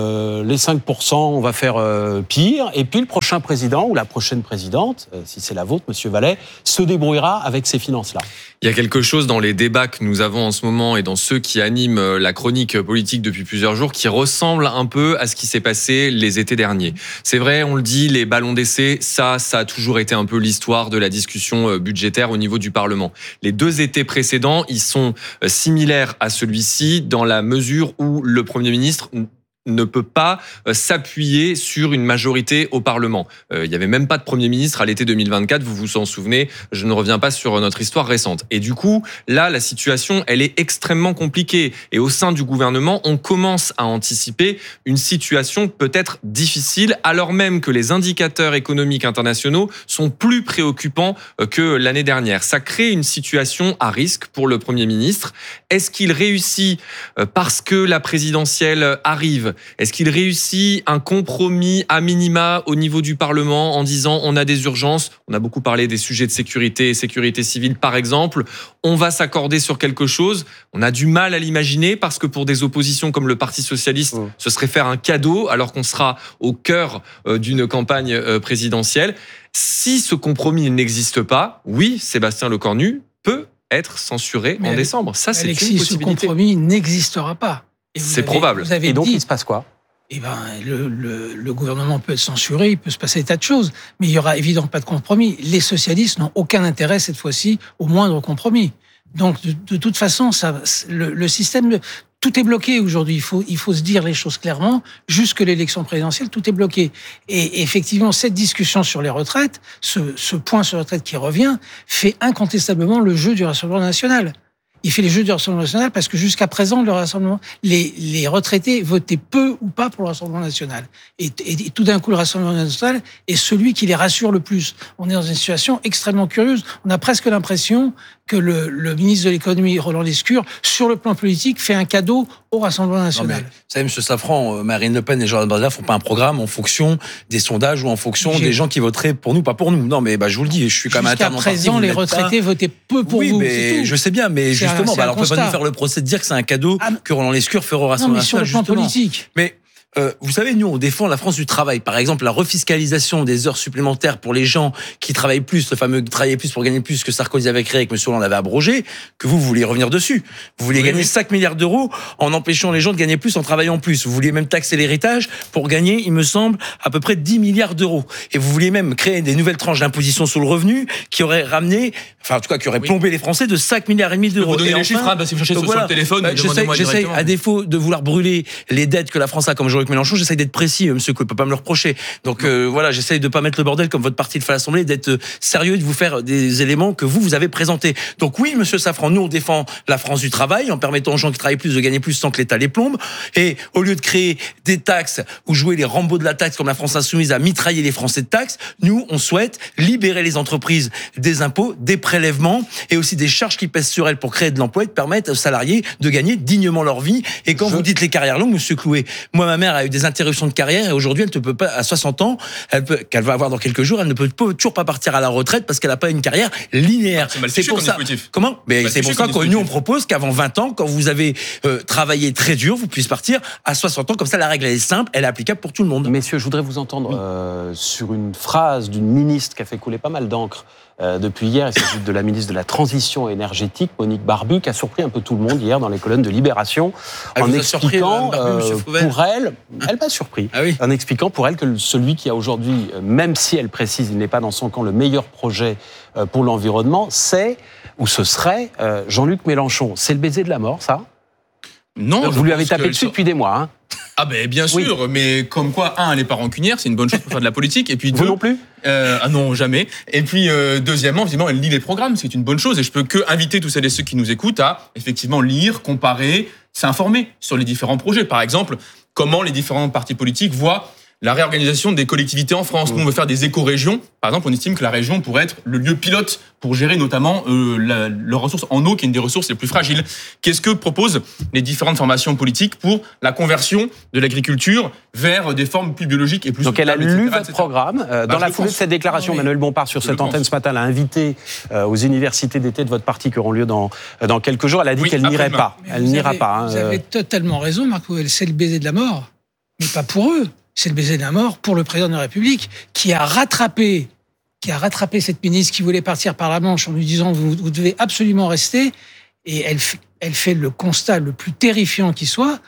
5%, on va faire pire. Et puis le prochain président ou la prochaine présidente, si c'est la vôtre, Monsieur Vallet, se débrouillera avec ces finances-là. Il y a quelque chose dans les débats que nous avons en ce moment et dans ceux qui animent la chronique politique depuis plusieurs jours qui ressemble un peu à ce qui s'est passé les étés derniers. C'est vrai, on le dit, les ballons d'essai, ça a toujours été un peu l'histoire de la discussion budgétaire au niveau du Parlement. Les 2 étés précédents, ils sont similaires à celui-ci dans la mesure où le Premier ministre ne peut pas s'appuyer sur une majorité au Parlement. Il n'y avait même pas de Premier ministre à l'été 2024, vous vous en souvenez, je ne reviens pas sur notre histoire récente. Et du coup, là, la situation, elle est extrêmement compliquée. Et au sein du gouvernement, on commence à anticiper une situation peut-être difficile, alors même que les indicateurs économiques internationaux sont plus préoccupants que l'année dernière. Ça crée une situation à risque pour le Premier ministre. Est-ce qu'il réussit parce que la présidentielle arrive ? Est-ce qu'il réussit un compromis à minima au niveau du Parlement en disant on a des urgences, on a beaucoup parlé des sujets de sécurité et sécurité civile par exemple, on va s'accorder sur quelque chose, on a du mal à l'imaginer parce que pour des oppositions comme le Parti Socialiste, ce serait faire un cadeau alors qu'on sera au cœur d'une campagne présidentielle. Si ce compromis n'existe pas, oui, Sébastien Lecornu peut être censuré en décembre. Ça, c'est Alexis, une possibilité. ce compromis n'existera pas. C'est probable. Et donc, il se passe quoi ? Le gouvernement peut être censuré, il peut se passer des tas de choses, mais il n'y aura évidemment pas de compromis. Les socialistes n'ont aucun intérêt cette fois-ci au moindre compromis. Donc, de toute façon, le système, tout est bloqué aujourd'hui. Il faut se dire les choses clairement. Jusque l'élection présidentielle, tout est bloqué. Et effectivement, cette discussion sur les retraites, ce point sur les retraites qui revient, fait incontestablement le jeu du Rassemblement national. Il fait les jeux du Rassemblement national parce que jusqu'à présent, les retraités votaient peu ou pas pour le Rassemblement national. Et tout d'un coup, le Rassemblement national est celui qui les rassure le plus. On est dans une situation extrêmement curieuse. On a presque l'impression que le ministre de l'économie, Roland Lescure, sur le plan politique, fait un cadeau au Rassemblement national. Vous savez, M. Safran, Marine Le Pen et Jordan Bardella font pas un programme en fonction des sondages ou en fonction des gens qui voteraient pour nous, pas pour nous. Non, mais je vous le dis, je suis quand même interne en parti. Jusqu'à présent, les retraités votaient peu pour vous. Oui, mais je sais bien, mais justement, alors on peut pas nous faire le procès de dire que c'est un cadeau que Roland Lescure ferait au Rassemblement national. Sur le plan politique. Mais vous savez, nous, on défend la France du travail. Par exemple, la refiscalisation des heures supplémentaires pour les gens qui travaillent plus, le fameux travailler plus pour gagner plus que Sarkozy avait créé et que M. Hollande avait abrogé, que vous vouliez revenir dessus. Vous vouliez gagner 5 milliards d'euros en empêchant les gens de gagner plus en travaillant plus. Vous vouliez même taxer l'héritage pour gagner, il me semble, à peu près 10 milliards d'euros. Et vous vouliez même créer des nouvelles tranches d'imposition sur le revenu qui auraient ramené, enfin, en tout cas, qui auraient plombé les Français de 5 milliards et demi d'euros. Vous donnez les chiffres, si vous cherchez sur le téléphone, j'essaie, à défaut de vouloir brûler les dettes que la France a comme Jean-Luc Mélenchon, j'essaie d'être précis, monsieur Coué, peut pas me le reprocher. Donc voilà, j'essaye de pas mettre le bordel comme votre parti le fait à l'Assemblée, d'être sérieux et de vous faire des éléments que vous avez présentés. Donc oui, monsieur Safran, nous on défend la France du travail en permettant aux gens qui travaillent plus de gagner plus sans que l'État les plombe. Et au lieu de créer des taxes ou jouer les Rambo de la taxe comme la France insoumise à mitrailler les Français de taxes, nous on souhaite libérer les entreprises des impôts, des prélèvements et aussi des charges qui pèsent sur elles pour créer de l'emploi et de permettre aux salariés de gagner dignement leur vie. Et quand vous dites les carrières longues, monsieur Clouet, moi ma mère a eu des interruptions de carrière et aujourd'hui elle ne peut pas, à 60 ans, qu'elle va avoir dans quelques jours, elle ne peut toujours pas partir à la retraite parce qu'elle n'a pas une carrière linéaire. C'est pour ça. Comment ? Mais c'est pour ça que nous on propose qu'avant 20 ans, quand vous avez travaillé très dur, vous puissiez partir à 60 ans. Comme ça, la règle elle est simple, elle est applicable pour tout le monde. Messieurs, je voudrais vous entendre sur une phrase d'une ministre qui a fait couler pas mal d'encre depuis hier. Il s'agit de la ministre de la Transition énergétique, Monique Barbu, qui a surpris un peu tout le monde hier dans les colonnes de Libération, en expliquant pour elle m'a surpris, en expliquant pour elle que celui qui a aujourd'hui, même si elle précise, il n'est pas dans son camp le meilleur projet pour l'environnement, c'est, ou ce serait, Jean-Luc Mélenchon. C'est le baiser de la mort, ça ? Non. Vous lui avez tapé dessus depuis des mois, hein ? Ah ben bien sûr, mais comme quoi, elle n'est pas rancunière, c'est une bonne chose pour faire de la politique. Et puis vous non plus non, jamais. Et puis deuxièmement, évidemment, elle lit les programmes, c'est une bonne chose. Et je peux que inviter tous celles et ceux qui nous écoutent à effectivement lire, comparer, s'informer sur les différents projets. Par exemple, comment les différents partis politiques voient la réorganisation des collectivités en France. Nous, on veut faire des éco-régions. Par exemple, on estime que la région pourrait être le lieu pilote pour gérer notamment leurs ressources en eau, qui est une des ressources les plus fragiles. Qu'est-ce que proposent les différentes formations politiques pour la conversion de l'agriculture vers des formes plus biologiques et plus Donc elle a soutenables, lu etc., votre programme. Dans la foulée de cette déclaration, Manuel Bompard, sur cette antenne ce matin, l'a invité aux universités d'été de votre parti qui auront lieu dans quelques jours. Elle a dit qu'elle n'irait pas. Elle n'ira pas. Vous avez totalement raison, Marc Pouvel. C'est le baiser de la mort. Mais pas pour eux. C'est le baiser de la mort pour le président de la République qui a rattrapé cette ministre qui voulait partir par la Manche en lui disant vous devez absolument rester. Et elle fait le constat le plus terrifiant qui soit.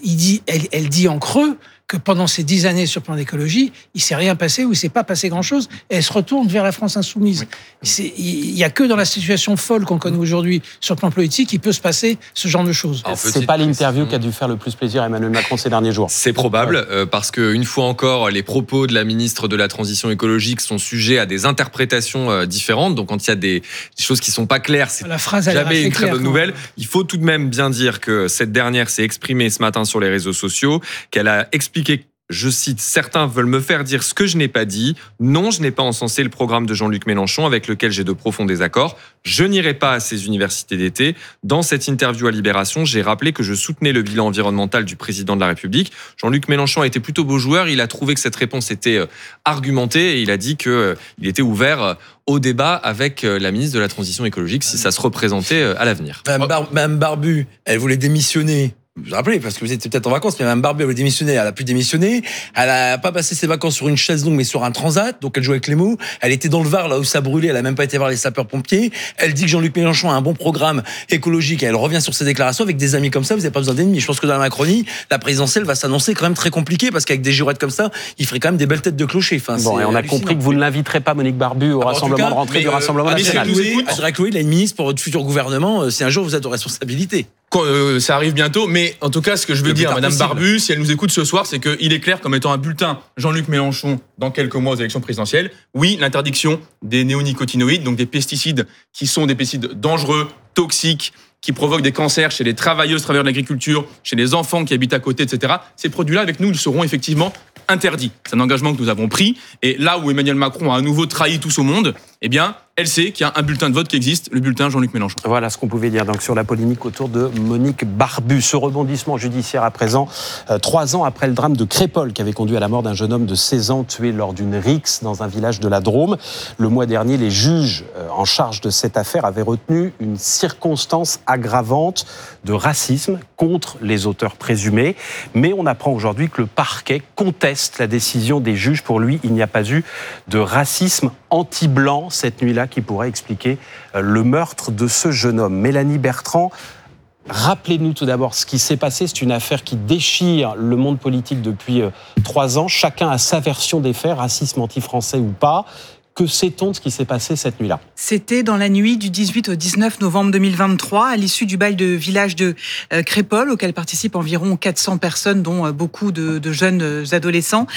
Elle dit en creux que pendant ces 10 années sur le plan d'écologie, il s'est rien passé ou il s'est pas passé grand-chose. Et elle se retourne vers la France insoumise. Oui. Il y a que dans la situation folle qu'on connaît aujourd'hui sur le plan politique qu'il peut se passer ce genre de choses. C'est pas l'interview qui a dû faire le plus plaisir à Emmanuel Macron ces derniers jours. C'est probable, parce que une fois encore, les propos de la ministre de la Transition écologique sont sujets à des interprétations différentes. Donc quand il y a des choses qui sont pas claires, c'est jamais une très bonne nouvelle. Il faut tout de même bien dire que cette dernière s'est exprimée ce matin sur les réseaux sociaux, qu'elle a expliqué, je cite, « Certains veulent me faire dire ce que je n'ai pas dit. Non, je n'ai pas encensé le programme de Jean-Luc Mélenchon avec lequel j'ai de profonds désaccords. Je n'irai pas à ces universités d'été. » Dans cette interview à Libération, j'ai rappelé que je soutenais le bilan environnemental du président de la République. Jean-Luc Mélenchon a été plutôt beau joueur. Il a trouvé que cette réponse était argumentée et il a dit qu'il était ouvert au débat avec la ministre de la Transition écologique si ça se représentait à l'avenir. Madame Barbu, elle voulait démissionner. Vous vous rappelez, parce que vous étiez peut-être en vacances, mais Mme Barbu, elle a démissionné, elle a pu démissionner. Elle a pas passé ses vacances sur une chaise longue, mais sur un transat, donc elle jouait avec les mots. Elle était dans le Var, là où ça brûlait, elle a même pas été voir les sapeurs-pompiers. Elle dit que Jean-Luc Mélenchon a un bon programme écologique, et elle revient sur ses déclarations. Avec des amis comme ça, vous n'avez pas besoin d'ennemis. Je pense que dans la Macronie, la présidentielle va s'annoncer quand même très compliquée, parce qu'avec des girouettes comme ça, il ferait quand même des belles têtes de clocher. Enfin, bon, et on a compris que vous ne l'inviterez pas, Monique Barbu, au rassemblement de rentrée du Rassemblement national. Chloé, il a une ministre pour votre futur gouvernement, si un jour vous êtes aux responsabilités. Ça arrive bientôt, mais en tout cas, ce que je veux dire à Madame Barbu, si elle nous écoute ce soir, c'est qu'il est clair comme étant un bulletin Jean-Luc Mélenchon dans quelques mois aux élections présidentielles. Oui, l'interdiction des néonicotinoïdes, donc des pesticides qui sont des pesticides dangereux, toxiques, qui provoquent des cancers chez les travailleuses, travailleurs de l'agriculture, chez les enfants qui habitent à côté, etc. Ces produits-là, avec nous, ils seront effectivement interdits. C'est un engagement que nous avons pris. Et là où Emmanuel Macron a à nouveau trahi tous au monde, eh bien, elle sait qu'il y a un bulletin de vote qui existe, le bulletin Jean-Luc Mélenchon. Voilà ce qu'on pouvait dire donc sur la polémique autour de Monique Barbu. Ce rebondissement judiciaire à présent, 3 ans après le drame de Crépol qui avait conduit à la mort d'un jeune homme de 16 ans tué lors d'une rixe dans un village de la Drôme. Le mois dernier, les juges en charge de cette affaire avaient retenu une circonstance aggravante de racisme contre les auteurs présumés. Mais on apprend aujourd'hui que le parquet conteste la décision des juges. Pour lui, il n'y a pas eu de racisme anti-blanc cette nuit-là qui pourrait expliquer le meurtre de ce jeune homme. Mélanie Bertrand, rappelez-nous tout d'abord ce qui s'est passé. C'est une affaire qui déchire le monde politique depuis 3 ans. Chacun a sa version des faits, racisme anti-français ou pas. Que sait-on de ce qui s'est passé cette nuit-là ? C'était dans la nuit du 18 au 19 novembre 2023, à l'issue du bal de village de Crépol, auquel participent environ 400 personnes, dont beaucoup de jeunes adolescents.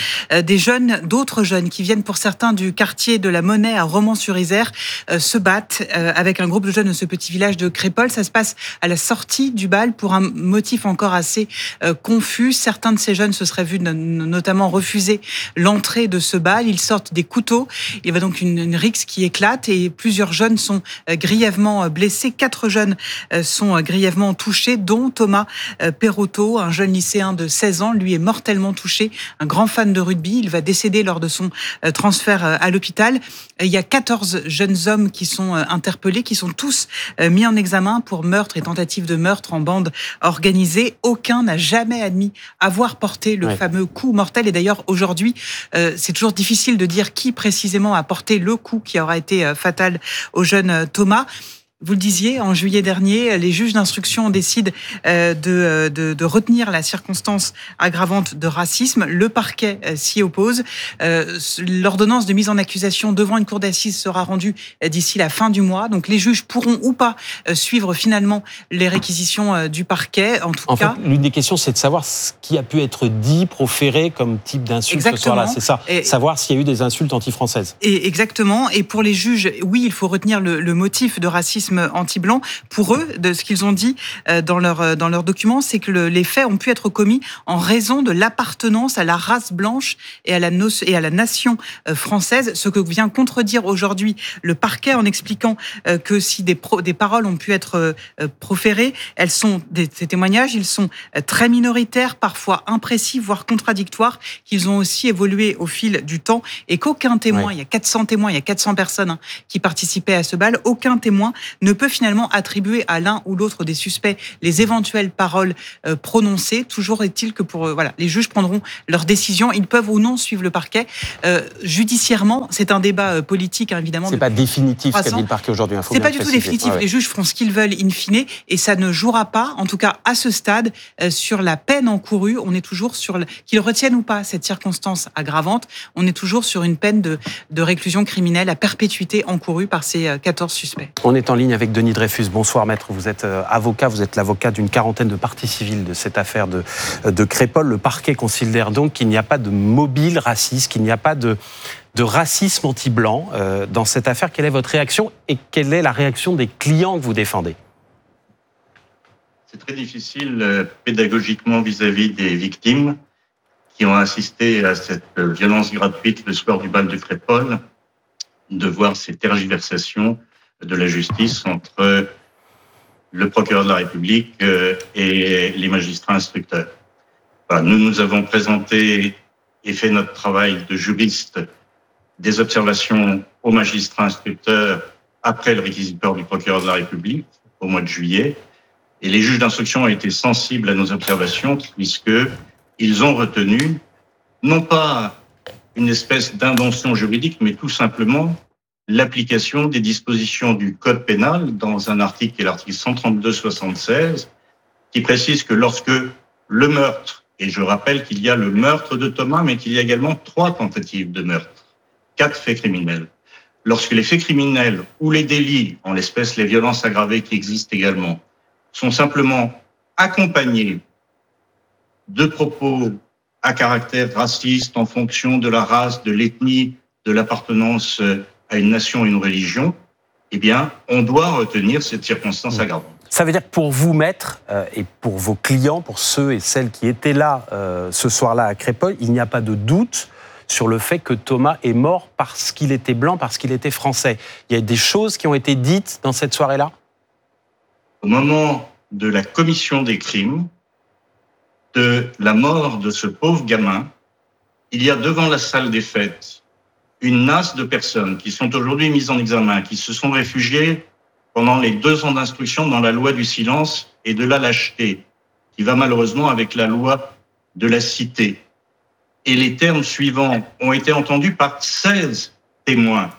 D'autres jeunes qui viennent pour certains du quartier de la Monnaie à Romans-sur-Isère, se battent avec un groupe de jeunes de ce petit village de Crépol. Ça se passe à la sortie du bal pour un motif encore assez confus. Certains de ces jeunes se seraient vus notamment refuser l'entrée de ce bal. Ils sortent des couteaux. Il va donc une rixe qui éclate et plusieurs jeunes sont grièvement blessés. 4 jeunes sont grièvement touchés, dont Thomas Perotto, un jeune lycéen de 16 ans. Lui est mortellement touché, un grand fan de rugby. Il va décéder lors de son transfert à l'hôpital. Il y a 14 jeunes hommes qui sont interpellés, qui sont tous mis en examen pour meurtre et tentative de meurtre en bande organisée. Aucun n'a jamais admis avoir porté le fameux coup mortel. Et d'ailleurs, aujourd'hui, c'est toujours difficile de dire qui précisément a porté le coup qui aura été fatal au jeune Thomas. Vous le disiez, en juillet dernier, les juges d'instruction décident de retenir la circonstance aggravante de racisme. Le parquet s'y oppose. L'ordonnance de mise en accusation devant une cour d'assises sera rendue d'ici la fin du mois. Donc les juges pourront ou pas suivre finalement les réquisitions du parquet. En tout cas, l'une des questions, c'est de savoir ce qui a pu être dit, proféré comme type d'insulte ce soir-là. C'est ça. Savoir s'il y a eu des insultes anti-françaises. Exactement. Et pour les juges, oui, il faut retenir le motif de racisme racisme anti-blanc. Pour eux, de ce qu'ils ont dit dans leur document, c'est que les faits ont pu être commis en raison de l'appartenance à la race blanche et à la nation française, ce que vient contredire aujourd'hui le parquet en expliquant que si des paroles ont pu être proférées, ces témoignages, ils sont très minoritaires, parfois imprécis, voire contradictoires, qu'ils ont aussi évolué au fil du temps et qu'aucun témoin, il y a 400 témoins, il y a 400 personnes qui participaient à ce bal, aucun témoin ne peut finalement attribuer à l'un ou l'autre des suspects les éventuelles paroles prononcées. Toujours est-il que les juges prendront leur décision. Ils peuvent ou non suivre le parquet. Judiciairement, c'est un débat politique, évidemment. C'est pas définitif ce qu'a dit le parquet aujourd'hui. C'est pas du tout définitif. Les juges feront ce qu'ils veulent in fine et ça ne jouera pas, en tout cas à ce stade, sur la peine encourue. On est toujours sur qu'ils retiennent ou pas cette circonstance aggravante. On est toujours sur une peine de réclusion criminelle à perpétuité encourue par ces 14 suspects. On est en ligne avec Denis Dreyfus. Bonsoir maître, vous êtes avocat, vous êtes l'avocat d'une quarantaine de parties civiles de cette affaire de Crépol. Le parquet considère donc qu'il n'y a pas de mobile raciste, qu'il n'y a pas de racisme anti-blanc dans cette affaire. Quelle est votre réaction et quelle est la réaction des clients que vous défendez ? C'est très difficile pédagogiquement vis-à-vis des victimes qui ont assisté à cette violence gratuite le soir du bal de Crépol, de voir ces tergiversations de la justice entre le procureur de la République et les magistrats instructeurs. Voilà, nous avons présenté et fait notre travail de juriste des observations aux magistrats instructeurs après le réquisitoire du procureur de la République au mois de juillet. Et les juges d'instruction ont été sensibles à nos observations puisqu'ils ont retenu non pas une espèce d'invention juridique, mais tout simplement l'application des dispositions du Code pénal dans un article qui est l'article 132-76, qui précise que lorsque le meurtre, et je rappelle qu'il y a le meurtre de Thomas, mais qu'il y a également 3 tentatives de meurtre, 4 faits criminels. Lorsque les faits criminels ou les délits, en l'espèce les violences aggravées qui existent également, sont simplement accompagnés de propos à caractère raciste en fonction de la race, de l'ethnie, de l'appartenance à une nation, une religion, eh bien, on doit retenir cette circonstance aggravante. Ça veut dire que pour vous, maître, et pour vos clients, pour ceux et celles qui étaient là ce soir-là à Crépol, il n'y a pas de doute sur le fait que Thomas est mort parce qu'il était blanc, parce qu'il était français. Il y a des choses qui ont été dites dans cette soirée-là ? Au moment de la commission des crimes, de la mort de ce pauvre gamin, il y a devant la salle des fêtes une masse de personnes qui sont aujourd'hui mises en examen, qui se sont réfugiées pendant les 2 ans d'instruction dans la loi du silence et de la lâcheté, qui va malheureusement avec la loi de la cité. Et les termes suivants ont été entendus par 16 témoins,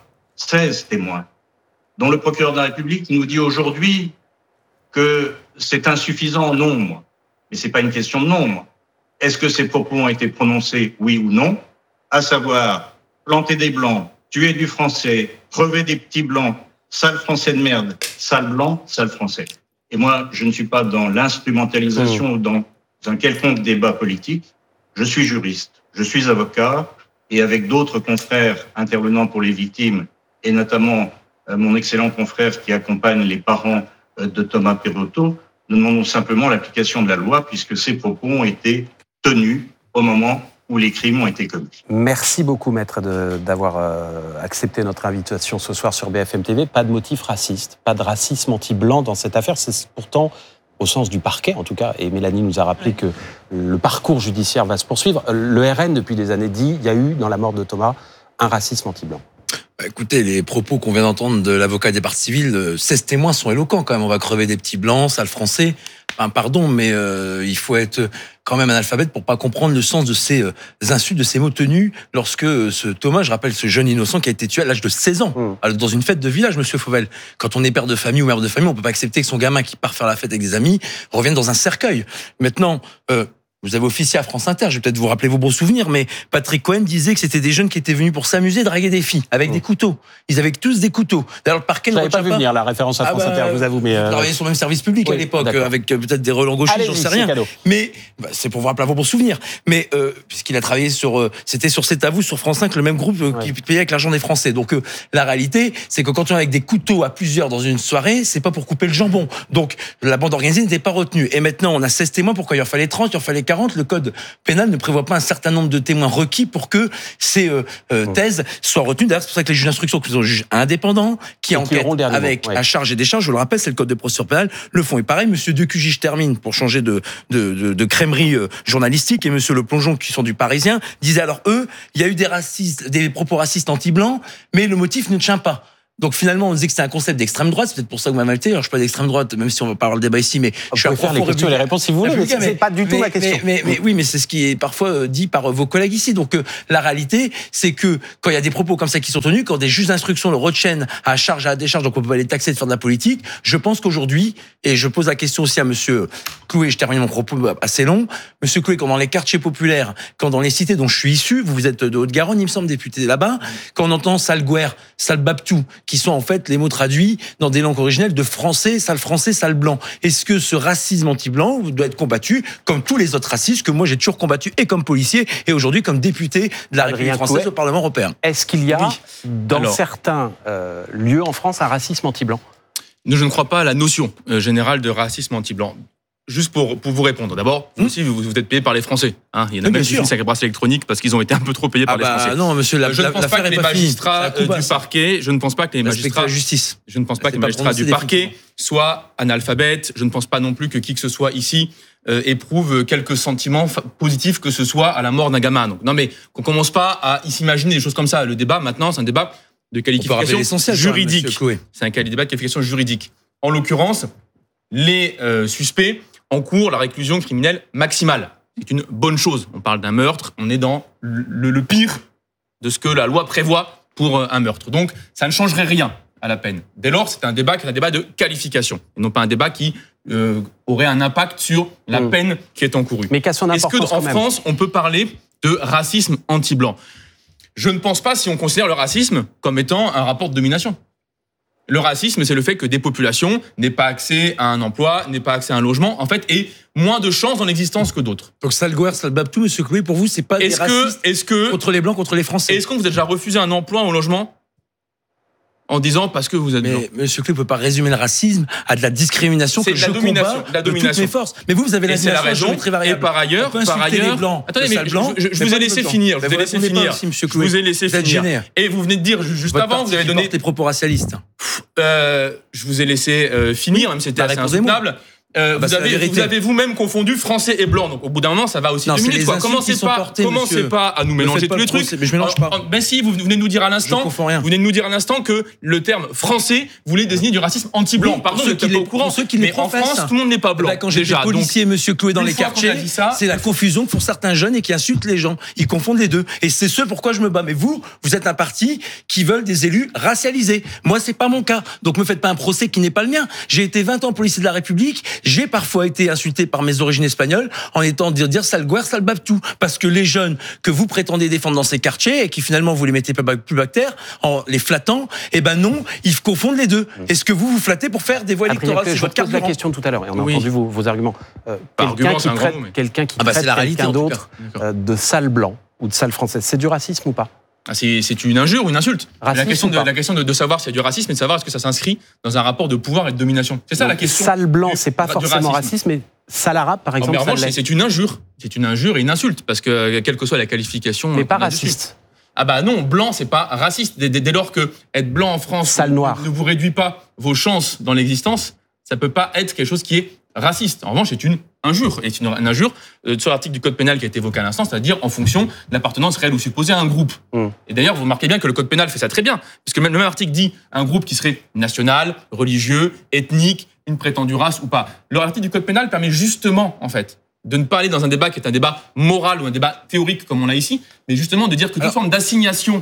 dont le procureur de la République nous dit aujourd'hui que c'est insuffisant en nombre. Mais c'est pas une question de nombre. Est-ce que ces propos ont été prononcés, oui ou non? À savoir, planter des blancs, tuer du français, crever des petits blancs, sale français de merde, sale blanc, sale français. Et moi, je ne suis pas dans l'instrumentalisation ou dans un quelconque débat politique. Je suis juriste, je suis avocat, et avec d'autres confrères intervenant pour les victimes, et notamment mon excellent confrère qui accompagne les parents de Thomas Perotto, nous demandons simplement l'application de la loi puisque ces propos ont été tenus au moment où les crimes ont été commis. Merci beaucoup, maître, d'avoir accepté notre invitation ce soir sur BFM TV. Pas de motif raciste, pas de racisme anti-blanc dans cette affaire. C'est pourtant, au sens du parquet en tout cas, et Mélanie nous a rappelé que le parcours judiciaire va se poursuivre. Le RN, depuis des années, dit qu'il y a eu, dans la mort de Thomas, un racisme anti-blanc. Écoutez, les propos qu'on vient d'entendre de l'avocat des parties civiles, 16 témoins sont éloquents quand même. On va crever des petits blancs, sales français. Enfin, pardon, mais il faut être quand même analphabète pour pas comprendre le sens de ces insultes, de ces mots tenus lorsque ce Thomas, je rappelle, ce jeune innocent qui a été tué à l'âge de 16 ans, dans une fête de village, monsieur Fauvel. Quand on est père de famille ou mère de famille, on peut pas accepter que son gamin qui part faire la fête avec des amis revienne dans un cercueil. Maintenant, Vous avez officié à France Inter, je vais peut-être vous rappeler vos bons souvenirs, mais Patrick Cohen disait que c'était des jeunes qui étaient venus pour s'amuser, draguer des filles, avec des couteaux. Ils avaient tous des couteaux. D'ailleurs, le parquet je n'avais pas vu venir la référence à France Inter, je vous avoue. Mais travaillait sur le même service public à l'époque, avec peut-être des relents gauchistes, j'en sais rien. Mais c'est pour vous rappeler vos bons souvenirs. Mais puisqu'il a travaillé c'était sur C'est à vous, sur France 5, le même groupe qui payait avec l'argent des Français. Donc la réalité, c'est que quand on est avec des couteaux à plusieurs dans une soirée, c'est pas pour couper le jambon. Donc la bande organisée n'était pas retenue. Et maintenant, on a 16 témoins, pourquoi il en fallait 30, il en fallait 40, le code pénal ne prévoit pas un certain nombre de témoins requis pour que ces thèses soient retenues. D'ailleurs, c'est pour ça que les juges d'instruction, qui sont juges indépendants, qui enquêtent avec à charge et décharge, je le rappelle, c'est le code de procédure pénale, le font. Et pareil, monsieur Decugy, je termine pour changer de crèmerie journalistique, et monsieur Le Plongeon, qui sont du Parisien, disaient alors eux, il y a eu des propos racistes anti-blancs, mais le motif ne tient pas. Donc finalement, on disait que c'était un concept d'extrême droite. C'est peut-être pour ça que vous m'avez invité. Alors je suis pas d'extrême droite, même si on va pas avoir le débat ici, mais je suis à faire les questions et les réponses si vous voulez. Mais c'est pas du tout ma question. Mais oui, mais c'est ce qui est parfois dit par vos collègues ici. Donc la réalité, c'est que quand il y a des propos comme ça qui sont tenus, quand des juges d'instruction le retiennent à charge, à décharge, donc on peut pas les taxer de faire de la politique. Je pense qu'aujourd'hui, et je pose la question aussi à monsieur Clouet, je termine mon propos assez long. Monsieur Clouet, quand dans les quartiers populaires, quand dans les cités dont je suis issu, vous êtes de Haute-Garonne, il me semble, député là-bas, quand on entend sale guerre, sale babtou, qui sont en fait les mots traduits dans des langues originelles de français, sale blanc. Est-ce que ce racisme anti-blanc doit être combattu comme tous les autres racistes que moi j'ai toujours combattu, et comme policier et aujourd'hui comme député de la République française au Parlement européen? Est-ce qu'il y a dans certains lieux en France un racisme anti-blanc? Je ne crois pas à la notion générale de racisme anti-blanc. Juste pour vous répondre. D'abord, vous aussi, vous êtes payé par les Français. Hein, il y en a même qui finissent avec la bracelet électronique parce qu'ils ont été un peu trop payés par les Français. Non, monsieur, je ne pense pas que les magistrats du parquet, je ne pense pas que les magistrats, je ne pense pas que les magistrats du parquet soient analphabètes. Je ne pense pas non plus que qui que ce soit ici éprouve quelques sentiments positifs que ce soit à la mort d'un gamin. Donc, non, mais qu'on commence pas à s'imaginer des choses comme ça. Le débat maintenant, c'est un débat de qualification juridique. C'est un débat de qualification juridique. En l'occurrence, les suspects encourent la réclusion criminelle maximale. C'est une bonne chose. On parle d'un meurtre, on est dans le pire de ce que la loi prévoit pour un meurtre. Donc, ça ne changerait rien à la peine. Dès lors, c'est un débat qui est un débat de qualification, et non pas un débat qui aurait un impact sur la peine qui est encourue. Mais qu'à son importance, est-ce qu'en France, on peut parler de racisme anti-blanc? Je ne pense pas si on considère le racisme comme étant un rapport de domination. Le racisme, c'est le fait que des populations n'aient pas accès à un emploi, n'aient pas accès à un logement, en fait, et moins de chances dans l'existence que d'autres. Donc sale guerre, sale babtou, monsieur Clouet, pour vous, c'est pas des racistes contre les Blancs, contre les Français? Est-ce qu'on vous a déjà refusé un emploi ou un logement en disant parce que vous êtes blanc? Mais monsieur Clouet ne peut pas résumer le racisme à de la discrimination que je combats de toutes mes forces. Mais vous avez la raison. Et par ailleurs, attendez, mais je vous ai laissé finir. Je vous ai laissé finir. Et vous venez de dire juste avant, vous avez donné des propos racialistes. Je vous ai laissé finir, même si c'était assez insoutenable. Vous avez vous-même confondu français et blanc. Donc au bout d'un moment, ça va aussi 2 minutes. Commencez pas à nous mélanger tous les trucs. Mais je mélange pas. Ben si, vous venez de nous dire à l'instant, que le terme français voulait désigner du racisme anti-blanc. Pardon, je n'étais pas au courant. Mais en France, tout le monde n'est pas blanc. Quand j'étais policier, monsieur Clouet, dans les quartiers, c'est la confusion pour certains jeunes et qui insultent les gens. Ils confondent les deux. Et c'est ce pourquoi je me bats. Mais vous êtes un parti qui veulent des élus racialisés. Moi, c'est pas mon cas. Donc me faites pas un procès qui n'est pas le mien. J'ai été 20 ans policier de la République. J'ai parfois été insulté par mes origines espagnoles en étant dire sale guerre, sale babtou. Parce que les jeunes que vous prétendez défendre dans ces quartiers et qui finalement vous les mettez plus bactères en les flattant, eh ben non, ils confondent les deux. Est-ce que vous flatez pour faire des voix électorales? C'est votre carte. La question tout à l'heure et on a entendu vos arguments. Quelqu'un qui traite quelqu'un d'autre de sale blanc ou de sale française, c'est du racisme ou pas? C'est une injure ou une insulte. La question de savoir s'il y a du racisme et de savoir est-ce que ça s'inscrit dans un rapport de pouvoir et de domination. C'est ça la question. Sale blanc, c'est pas forcément racisme, mais sale arabe, par exemple. En revanche, c'est une injure. C'est une injure et une insulte parce que quelle que soit la qualification. Mais pas raciste. Ah bah non, blanc, c'est pas raciste. Dès lors que être blanc en France ne vous réduit pas vos chances dans l'existence, ça peut pas être quelque chose qui est raciste. En revanche, c'est une injure. Et c'est une injure sur l'article du code pénal qui a été évoqué à l'instant, c'est-à-dire en fonction de l'appartenance réelle ou supposée à un groupe. Et d'ailleurs, vous remarquez bien que le code pénal fait ça très bien, parce que même le même article dit un groupe qui serait national, religieux, ethnique, une prétendue race ou pas. L'article du code pénal permet justement, en fait, de ne pas aller dans un débat qui est un débat moral ou un débat théorique comme on l'a ici, mais justement de dire que toute forme d'assignation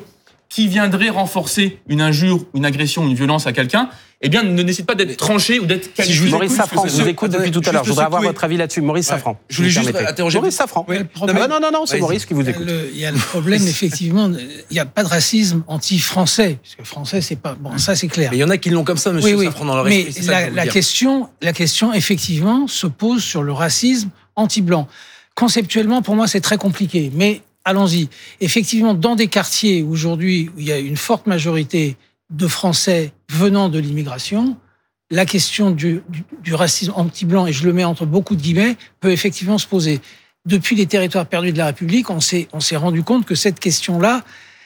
qui viendrait renforcer une injure, une agression, une violence à quelqu'un, eh bien, ne nécessite pas d'être tranché ou d'être qualifié. Maurice Safran, je vous écoute depuis tout à l'heure. Je voudrais avoir votre avis là-dessus. Maurice Safran. Je voulais juste interroger. Maurice Safran. Non, c'est Maurice qui vous écoute. Il y a le problème, effectivement, il n'y a pas de racisme anti-français. Parce que français, c'est pas. Bon, ça, c'est clair. Mais il y en a qui l'ont comme ça, monsieur Safran, dans leur esprit. Mais la question, effectivement, se pose sur le racisme anti-blanc. Conceptuellement, pour moi, c'est très compliqué. Mais allons-y. Effectivement, dans des quartiers aujourd'hui où il y a une forte majorité de Français venant de l'immigration, la question du racisme anti-blanc, et je le mets entre beaucoup de guillemets, peut effectivement se poser. Depuis les territoires perdus de la République, on s'est rendu compte que cette question-là,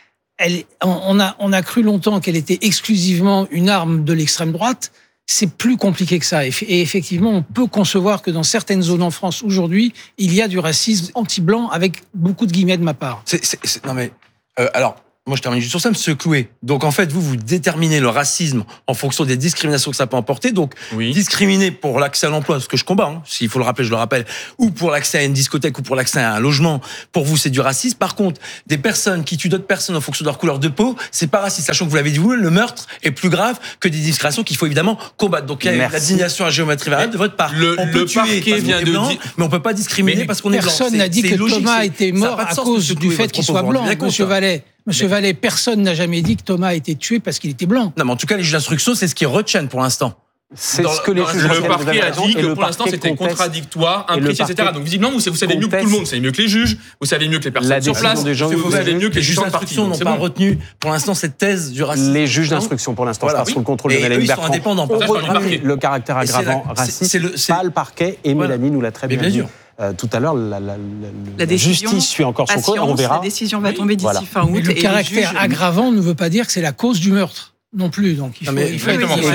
on a cru longtemps qu'elle était exclusivement une arme de l'extrême droite. C'est plus compliqué que ça. Et effectivement, on peut concevoir que dans certaines zones en France aujourd'hui, il y a du racisme anti-blanc avec beaucoup de guillemets de ma part. Non mais, alors, moi je termine juste sur ça, monsieur Clouet. Donc en fait, vous déterminez le racisme en fonction des discriminations que ça peut emporter. Donc, discriminer pour l'accès à l'emploi, ce que je combats, s'il faut le rappeler, je le rappelle, ou pour l'accès à une discothèque ou pour l'accès à un logement, pour vous, c'est du racisme. Par contre, des personnes qui tuent d'autres personnes en fonction de leur couleur de peau, c'est pas raciste. Sachant que vous l'avez dit vous, le meurtre est plus grave que des discriminations qu'il faut évidemment combattre. Donc il y a la dignation à géométrie variable de votre part. On peut tuer vient de dire, mais on peut pas discriminer parce qu'on est blanc. Personne n'a dit que Thomas était mort à cause du fait qu'il soit blanc, monsieur Vallet. Monsieur Vallet, personne n'a jamais dit que Thomas a été tué parce qu'il était blanc. Non, mais en tout cas, les juges d'instruction, c'est ce qu'ils retiennent pour l'instant. C'est ce que les juges le parquet a dit que pour l'instant c'était contradictoire, imprécis, etc. Donc visiblement, vous savez mieux que tout le monde, vous savez mieux que les juges, vous savez mieux que les personnes sur place, vous savez mieux que les juges d'instruction n'ont pas retenu pour l'instant cette thèse du racisme. Les juges d'instruction pour l'instant, sous le contrôle de Mélanie Bertrand, ont retenu le caractère aggravant raciste, pas le parquet, et Mélanie nous l'a très bien dit. Tout à l'heure, la justice suit encore son cours, on verra. La décision va tomber d'ici fin août. Mais le caractère aggravant ne veut pas dire que c'est la cause du meurtre. Non plus, donc il faut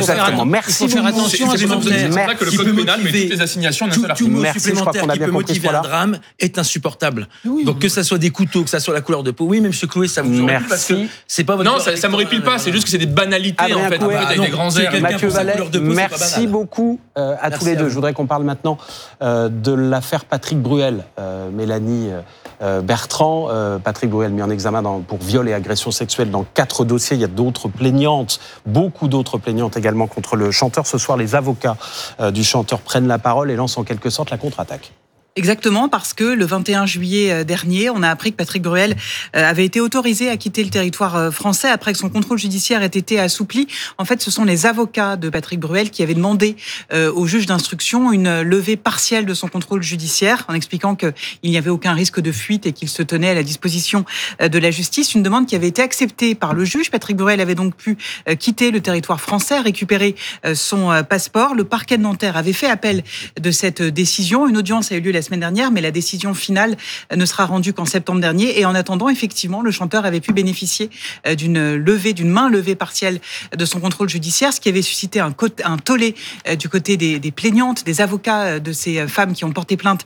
faire attention à ce qu'on dit. C'est pour ça que le code pénal met toutes les assignations d'un seul article. Tout mot supplémentaire qui peut motiver un drame est insupportable. Donc que ça soit des couteaux, que ça soit la couleur de peau, oui, même M. Clouet, ça vous aurait plu parce que c'est pas votre. Non, ça m'horripile pas, c'est juste que c'est des banalités en fait, avec des grands airs. Mathieu Vallet, merci beaucoup à tous les deux. Je voudrais qu'on parle maintenant de l'affaire Patrick Bruel, Mélanie Bertrand. Patrick Bruel mis en examen pour viol et agression sexuelle dans 4 dossiers. Il y a d'autres plaignantes, beaucoup d'autres plaignantes également contre le chanteur. Ce soir, les avocats du chanteur prennent la parole et lancent en quelque sorte la contre-attaque. Exactement, parce que le 21 juillet dernier, on a appris que Patrick Bruel avait été autorisé à quitter le territoire français après que son contrôle judiciaire ait été assoupli. En fait, ce sont les avocats de Patrick Bruel qui avaient demandé au juge d'instruction une levée partielle de son contrôle judiciaire en expliquant qu'il n'y avait aucun risque de fuite et qu'il se tenait à la disposition de la justice. Une demande qui avait été acceptée par le juge. Patrick Bruel avait donc pu quitter le territoire français, récupérer son passeport. Le parquet de Nanterre avait fait appel de cette décision. Une audience a eu lieu la semaine dernière, mais la décision finale ne sera rendue qu'en septembre dernier. Et en attendant, effectivement, le chanteur avait pu bénéficier d'une main levée partielle de son contrôle judiciaire, ce qui avait suscité un tollé du côté des plaignantes, des avocats de ces femmes qui ont porté plainte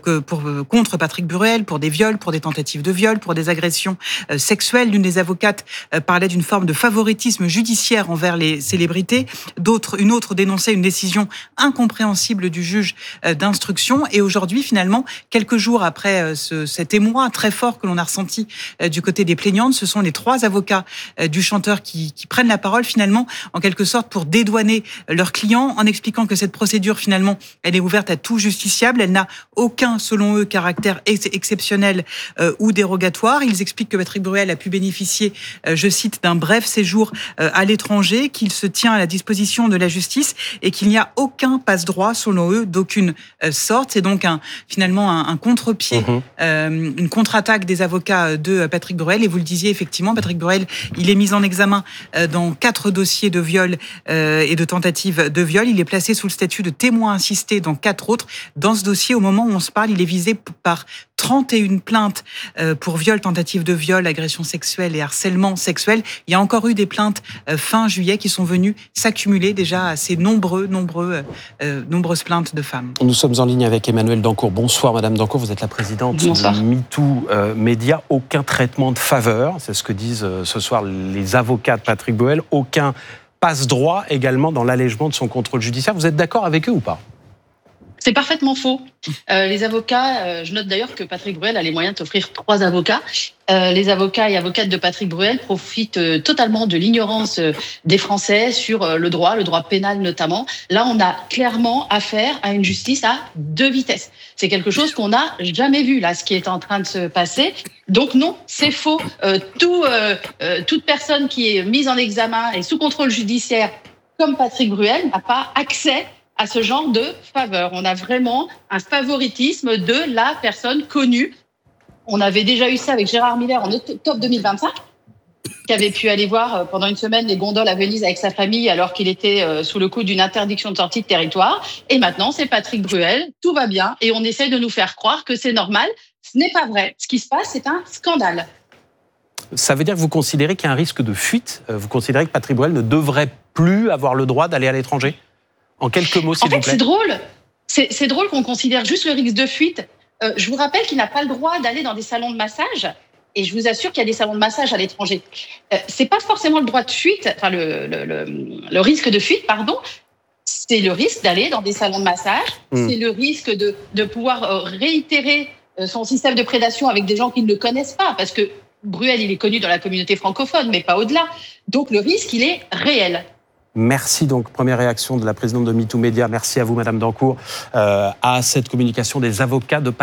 contre Patrick Bruel pour des viols, pour des tentatives de viol, pour des agressions sexuelles. L'une des avocates parlait d'une forme de favoritisme judiciaire envers les célébrités. Une autre dénonçait une décision incompréhensible du juge d'instruction. Et aujourd'hui, finalement, quelques jours après cet émoi très fort que l'on a ressenti du côté des plaignantes, ce sont les 3 avocats du chanteur qui prennent la parole, finalement, en quelque sorte, pour dédouaner leurs clients, en expliquant que cette procédure, finalement, elle est ouverte à tout justiciable. Elle n'a aucun, selon eux, caractère exceptionnel ou dérogatoire. Ils expliquent que Patrick Bruel a pu bénéficier, je cite, d'un bref séjour à l'étranger, qu'il se tient à la disposition de la justice et qu'il n'y a aucun passe-droit, selon eux, d'aucune sorte. C'est donc finalement un contre-pied, une contre-attaque des avocats de Patrick Bruel. Et vous le disiez, effectivement, Patrick Bruel, il est mis en examen dans 4 dossiers de viol et de tentatives de viol. Il est placé sous le statut de témoin assisté dans 4 autres. Dans ce dossier, au moment où on se parle, il est visé par 31 plaintes pour viol, tentative de viol, agression sexuelle et harcèlement sexuel. Il y a encore eu des plaintes fin juillet qui sont venues s'accumuler déjà à ces nombreuses plaintes de femmes. Nous sommes en ligne avec Emmanuelle Dancourt. Bonsoir Madame Dancourt, vous êtes la présidente de MeToo Média. Aucun traitement de faveur, c'est ce que disent ce soir les avocats de Patrick Bruel. Aucun passe-droit également dans l'allègement de son contrôle judiciaire. Vous êtes d'accord avec eux ou pas ? C'est parfaitement faux. Les avocats, je note d'ailleurs que Patrick Bruel a les moyens d'offrir 3 avocats. Les avocats et avocates de Patrick Bruel profitent totalement de l'ignorance des Français sur le droit pénal notamment. Là, on a clairement affaire à une justice à 2 vitesses. C'est quelque chose qu'on n'a jamais vu, là, ce qui est en train de se passer. Donc non, c'est faux. Toute personne qui est mise en examen et sous contrôle judiciaire, comme Patrick Bruel, n'a pas accès à ce genre de faveur. On a vraiment un favoritisme de la personne connue. On avait déjà eu ça avec Gérard Miller en octobre 2025, qui avait pu aller voir pendant une semaine les gondoles à Venise avec sa famille alors qu'il était sous le coup d'une interdiction de sortie de territoire. Et maintenant, c'est Patrick Bruel, tout va bien, et on essaie de nous faire croire que c'est normal. Ce n'est pas vrai. Ce qui se passe, c'est un scandale. Ça veut dire que vous considérez qu'il y a un risque de fuite? Vous considérez que Patrick Bruel ne devrait plus avoir le droit d'aller à l'étranger? En quelques mots, s'il vous plaît. C'est drôle. C'est drôle qu'on considère juste le risque de fuite. Je vous rappelle qu'il n'a pas le droit d'aller dans des salons de massage. Et je vous assure qu'il y a des salons de massage à l'étranger. C'est pas forcément le droit de fuite, enfin le risque de fuite, pardon. C'est le risque d'aller dans des salons de massage. C'est le risque de pouvoir réitérer son système de prédation avec des gens qui ne le connaissent pas, parce que Bruel, il est connu dans la communauté francophone, mais pas au-delà. Donc le risque, il est réel. Merci. Donc, première réaction de la présidente de MeToo Média. Merci à vous, Madame Dancourt, à cette communication des avocats de